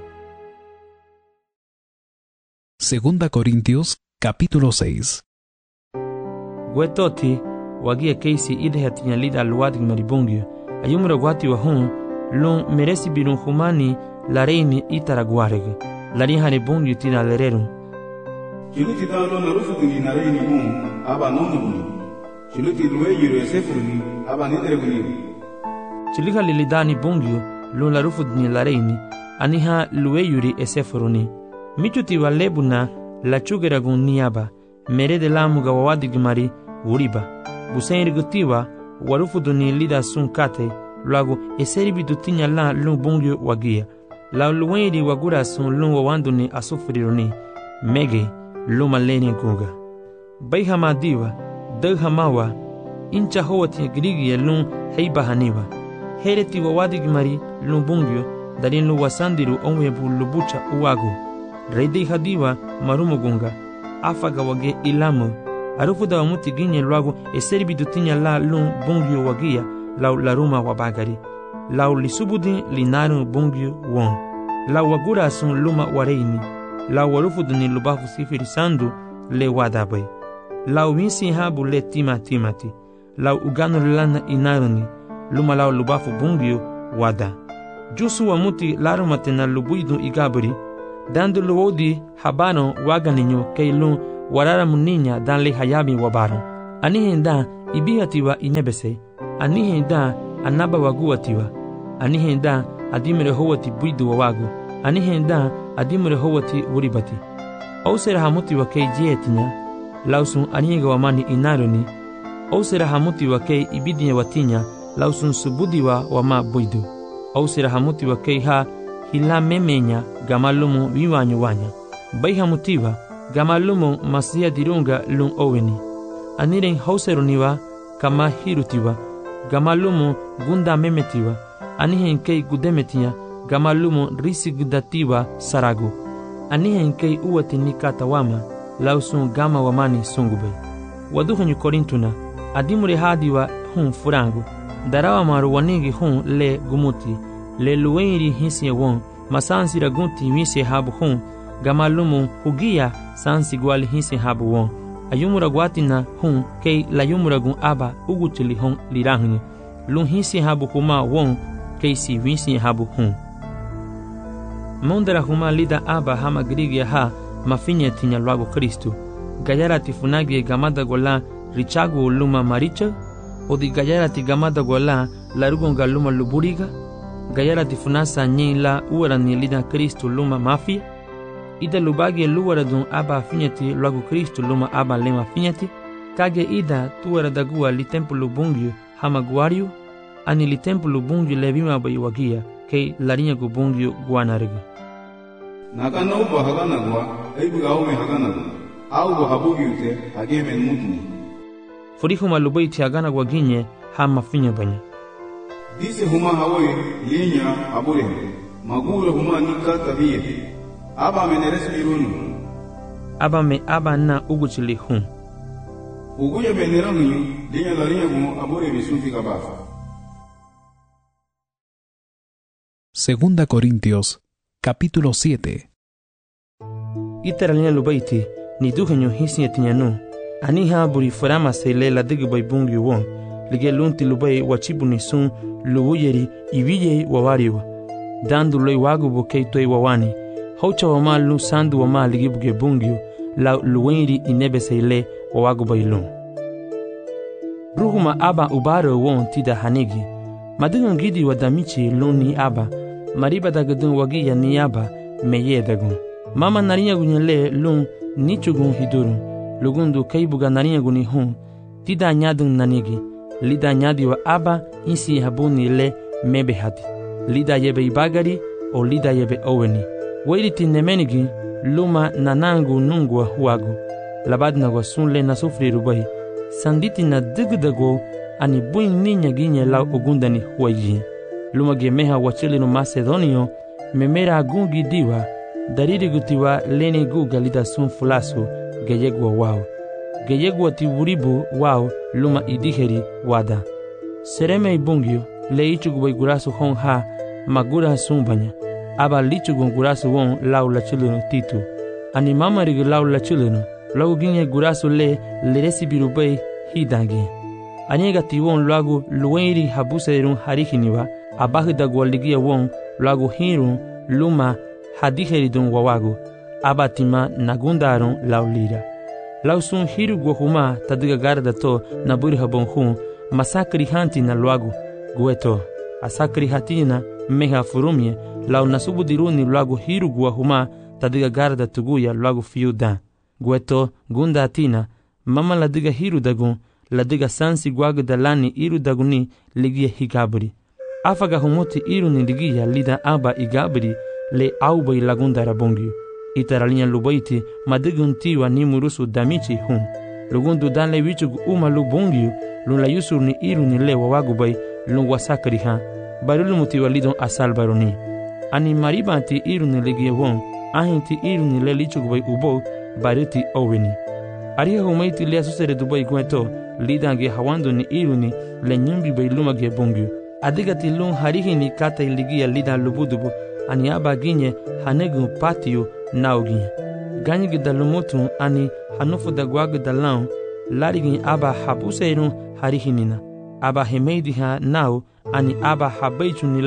Segunda Corintios, capítulo seis. Gwetoti, wagia keisi idehatinya lida luadig maribungyo, ayumura wati wa hun, lun meresi birun humani la reini itaraguareg, la rihane bungyo tina lererun. Chiluti dalo na rufu dini na reini hun, aba nonuguni. Chiluti luwe yiro esefuruni, aba nitereguni. Chilika lilidani bungyo, lun la rufu dini la reini, aniha luwe yuri esefuruni. Michuti wa lebuna, la chugeragun niaba, merede lamuga wawadigmari, uriba. Busenrigutiwa, warufu duni lida sun kate, luago eseribi dutinya la lun bungyo wagia. La luwenri wagura sun lun wawanduni asufriruni, mege, luma leni guga. Baihama diwa, daghamawa, incha howati grigia lun heiba haniwa. Hereti wawadigmari lun bungyo, darin lu wasandiru onwebu lubucha uwagu. Reidi hadiwa marumugunga, afaga wage ilamu, arufuda wamuti ginye luagu eseribi dutinya la lun bungyo wagia, lau laruma wabagari. Lau lisubudi linaru bungyo won. Lau wagura sun luma wareini. Lau warufuduni lubafu sifiri sandu le wadabai. Lau winsi habu le tima timati. Lau uganu lana inaruni. Luma lau lubafu bungyo wada. Jusu wa muti larumate na lubuidu igaburi, dando luodi habano waganiño keilun warara muniña dan le hayami wabaro. Anihenda ibihatiwa inebese, anihenda anaba waguatiwa, anihenda adimere howati buidu wawagu, anihenda adimere howati wuribati. Ausera hamuti wa kei jietinya, lausun aniga wamani inaroni, ausera hamuti wa kei ibidinya watinya, lausun subudiwa wama buidu. Ausera hamuti wa kei ha hila memenya gamalumu viwanyu wanya. Bai hamutiwa gamalumu masia dirunga lung oweni. Aniren hauseruniwa kama hirutiwa, gamalumu gunda memetiwa, anihen kei gudemetia, gamalumu risi gudatiwa saragu. Anihen kei uwati nikata wama, lausun gama wamani sungube. Waduhanyu korintuna, adimure hadiwa hun furangu, darawa maru wanigi hun le gumuti, le luwenri hisi won, masansi ragunti wisi habu hun, gamalumu hugia sansi gwali hisi habu won. Ayumura guatina hun kei la yumuragun aba ugutili hun lirahni, lun hisi habu huma won kei si wisi habu hun. Mondara huma lida aba hama grigia ha mafinya tinya luago Kristu. Gayara tifunagi gamada gola richagu luma maricha, o di gayara ti gamada gola larugonga luma luburiga, gayara tifunasa nyila uarani lida Kristu luma mafia, ida lubagi luara dun aba finyati luago Kristu luma aba lema finyati, kage ida tuara dagua li tempo lubungyu hama guariu, ani li tempo lubungyu levima bayiwagia, kei larinya gubungyu guanariga. Naka nauba haganagwa, aibu gaume haganagwa, au habugiute hagemen mutni. Furihu malubaiti haganagwa ginye hama finya banya. Dise huma hawe linya abure, magura huma nikata hiye. Aba meneres mirunu. Aba me aba na uguchili hun. Uguya benerangu linya larinya gumo abure bisufi kabafa. Segunda Corintios, capítulo siete. Itaralina lubaiti, ni duhenyo hisi etinyanu. Aniha buri farama se le la digi bay bungi won. Lige lunti lubai wachibu ni sun luwuyeri iwiye wawariwa. Dandu loi wagu bukei toi wawani. Haucha wama lu sandu wama ligi buge bungi la luwenri inebe se le wawagu bay lun. Ruhuma aba ubaro won tida hanigi. Madungan gidi wadamichi luni aba. Mariba dagadun wagiya ni aba meye dagun. Mama narinya gunyele lun nichugun hidurun. Lugundu kaibuga narinya guni hun. Tida nyadun nanigi. Lida nyadi wa aba insi habuni le mebe hati. Lida yebe ibagari o lida yebe oweni. Wairiti nemenigi luma nanangu nungwa huagu. Labadna wa sunle na sufri rubai. Sanditi na digdago ani buin ninya ginye lau ogundani huayi. Luma gemeha wachili no Macedonio memera agungi diwa. Dariri gutiwa lene guga lida sun fulasu geyegwa wao. Geyegwa tiwuribu wao luma idiheri wada. Sereme ibungyo le ichugu gurasu hon ha magura sumbanya. Aba lichugu gurasu won lau la chulunu titu. Ani mama rigi lau la chulunu. Lau ginye gurasu le leresi birubei hidangi. Anyega tiwon lagu luwenri habuserun harihiniwa. Abahi dagwaligia won lagu hirun luma hadiheridun wawagu. Abatima nagundarun laulira. Lausun hiru guahuma tadiga garda to naburi habon hun masakri hanti na luagu gueto. Asakri hatina meha furumye lau nasubu diruni luagu hiru guahuma tadiga garda tuguya luagu fiuda. Gueto gunda atina mama ladiga hiru dagun ladiga sansi guagu dalani iru daguni ligia higaburi. Afaga humuti iru ni ligia lida aba igaburi le auba ilagunda rabongi. Itaralinya lubaiti madigun tiwa ni murusu damichi hun. Lugundu dan le wichugu uma lubongi lun la yusur ni iru ni le wawagubay lun wasakari ha. Barulu mutiwa lidon asal baroni. Ani maribanti iru ni ligia won. Ahinti iru ni le lichugubay ubo bariti oweni. Ariha humaiti le asusere dubai gueto lidange hawando ni iru ni le nyumbi bay lumage bongi. Adigati lun harihi ni kata iligia lidan lubudubu. Ani aba ginye hanegu patio naugi. Ganyi dalumutu ani hanufu dagwag dalau larigin aba habuseirun harihinina. Aba hemeidi ha nau ani aba habaichu nile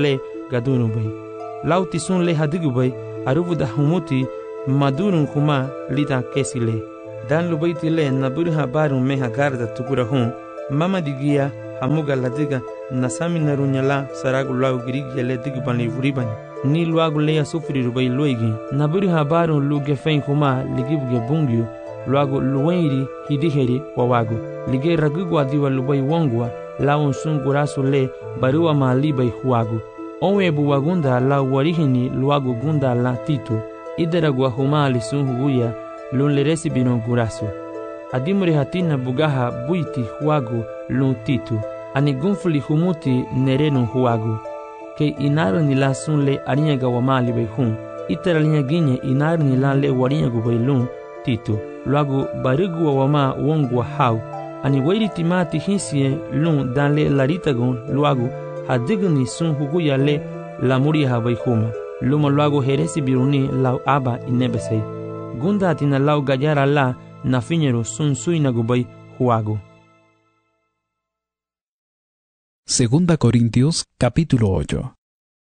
gadunu bay. Lau tisun le hadigu bay aruvu da humuti madurun kuma lida kesi le. Dan lubaiti le naburi habarun meha garda tukura hun. Mama digia hamuga ladiga nasami narunyala saragu lau girigi le digu ban le vuribani. Ni luagu leya sufuri rubai luigi. Naburi habarun luge fein kuma ligibuge bungyu. Luagu luweniri hidiheri wawagu. Lige ragugu adiwa lubai wongwa. Lau sun gurasu le barua maalibai huagu. Onwe buwagunda la warihini luagu gunda la titu. Idaragua huma alisun huguya lun le resibino gurasu. Adimuri hatina bugaha buiti huagu lun titu. Ani gunfuli humuti nerenu huagu. Ke inaru nila sun le arinyaga wamali bai hun. Itara linya ginye inaru nila le warinyagu bai lun titu. Luagu barigu wa wama wongwa hau. Ani wairi timati hinsie lun dan le laritagun luagu hadigni sun huguya le lamuri habai huma. Luma luagu heresi biruni lau aba inebesei. Gunda atina lau gayara la na fiñero sun suinagubai huagu. Segunda Corintios capítulo ocho.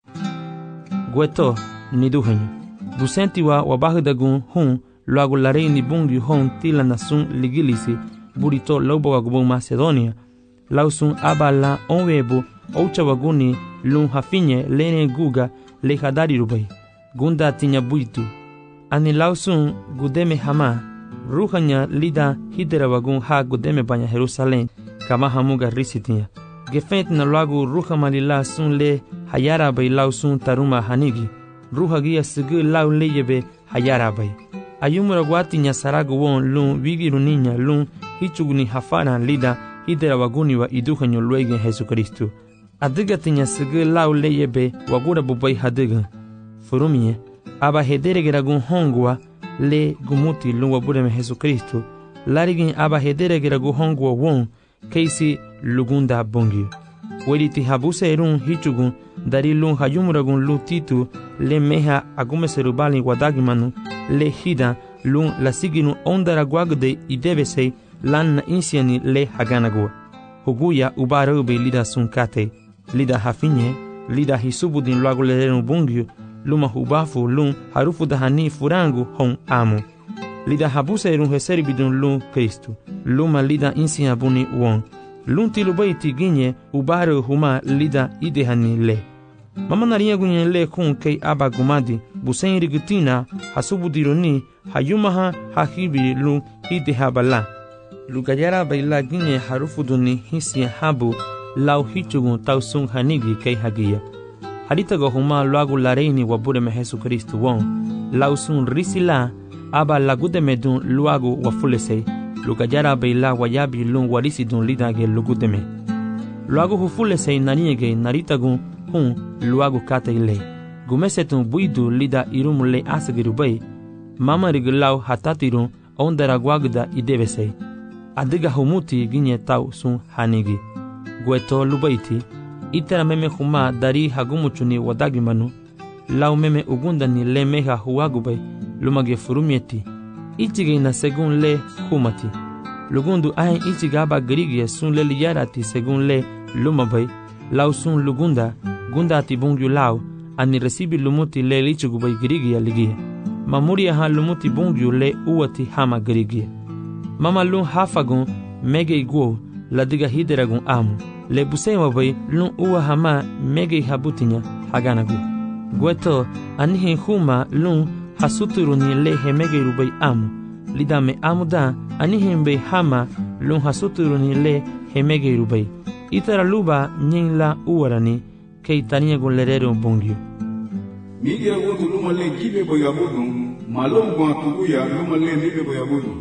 Gueto niduhenyo. Busentiwa wabahudagun hun luagu larei ni bungi hon tila nasun ligilisi burito laubo wagubun Macedonia. Lausun aba la onwebu oucha waguni lun hafinye lene guga le hadari rubai. Gunda tinya buitu. Ani lausun gudeme hama. Ruhanya lida hidera wagun ha gudeme banya Jerusalem kama hamuga risitinya. Gefent na luagu ruha malila sun le hayara bay lausun taruma hanigi. Ruha gia sigi lau leyebe hayara bay. Ayumura guatinya saragu won lun wigiruninya lun hichuguni hafana lida hidera waguni wa iduhanyo luegen Jesucristo. Adiga tinya sigi lau leyebe wagura bubai hadiga. Furumie, aba hedere geragun hongwa le gumuti lun wabureme Jesucristo. Larigin aba hedere geragun hongwa won keisi lugunda bongi. Weliti habuse erun hichugun dari lun hayumuragun lu titu le meha agume serubali wadagimanu le hida lun la siginu ondara guagde idebesei lan na insiani le haganagua. Huguya ubarube lida sunkate, lida hafinye, lida hisubudin luagu lerenu bungyu, luma hubafu lun harufu dahani furangu hon amu. Lida habuse erun heseri bidun lun Kristu, luma lida insia buni won. Lun tilubaiti ginye ubare huma lida idehani le. Mama narinha gunye le kun kei aba gumadi, busen rigutina, hasubudironi, hayumaha hahibi lun idehabala. Lugayara baila ginye harufuduni hisi habu lau hichugun tausun hanigi kei hagia. Haritago huma luagu lareini wabureme Jesucristo won, lau sun risila aba lagudemedun luagu wafulesei. Lugayara baila wayabi lun warisidun lidage lugudeme. Luagu hufulesei naniege naritagun hun luagu kate ile. Gumesetun buidu lida irum le asagirubay. Mama rigilau hatatirun ondara guagda idebesei. Adiga humuti ginye tau sun hanigi. Gueto lubaiti. Itera meme huma dari hagumuchuni wadagimanu. Lau meme ugundani le meha huagubay lumage furumieti. Ichige na segun le humati. Lugundu ahen ichigaba grigie sun le liyarati segun le lumabay. Lau sun lugunda gunda ati bungyu lau ani resibi lumuti le lichugubay grigia ligia. Mamuria ha lumuti bungyu le uati hama grigia. Mama lun hafagun mege iguo la diga hideragun amu. Le busema bay lun uwa hama mege habutinya haganagu. Gueto anihin huma lun hasuturuni le hemege rubay amu. Lidame amu da anihin bay hama lun hasuturuni le hemege rubay. Itara luba nyin la uwarani kei tania gun lerero bongyo. Migia wotu luma le gibe boyabudu, malom gwa tuguya luma le nibe boyabudu.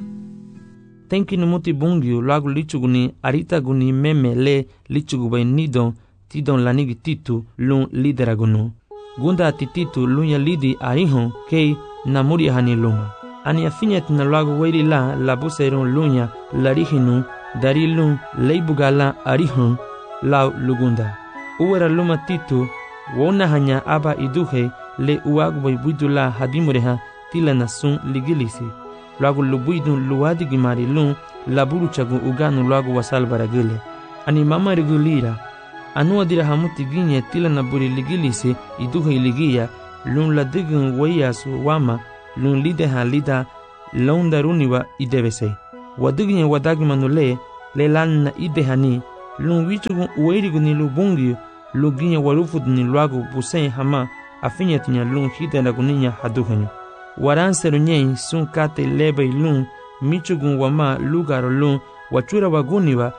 Tenki numuti bungyu lagu lichuguni arita guni meme le lichugubay nidon tidon lanigi titu lun lideragunu. Gunda ati titu lunya lidi arihon kei namuri hani luma. Ani afinyet na lagu weiri la labuserun lunya larihinu dari lun leibugala arihon lau lugunda. Uwera luma titu wona hanya aba iduhe le uagubay buidula hadimureha tila nasun ligilisi. Luagu lubuidun luadi gimari lun laburu chagu uganu luagu wasal baragile. Ani mama rigulira Anua dira hamuti ginye tila na buri ligilise iduha iligia lun la digun waya su wama lun lide ha lida launda runiwa idebese. Waduginye wadagi manule le lan na idehani lun wichugun uerigu ni lubungi lu ginye warufud ni luagu busen hama afinya tinya lun hita na guninya haduhanyo. Waran serunyen sun kate lebe lun michugun wama lugar lun wachura waguniwa.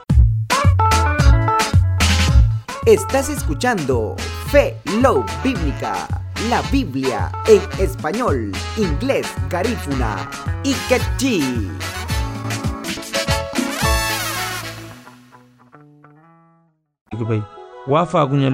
Estás escuchando Fe Love Bíblica, la Biblia en español, inglés, garífuna y quechí. Wafa gunya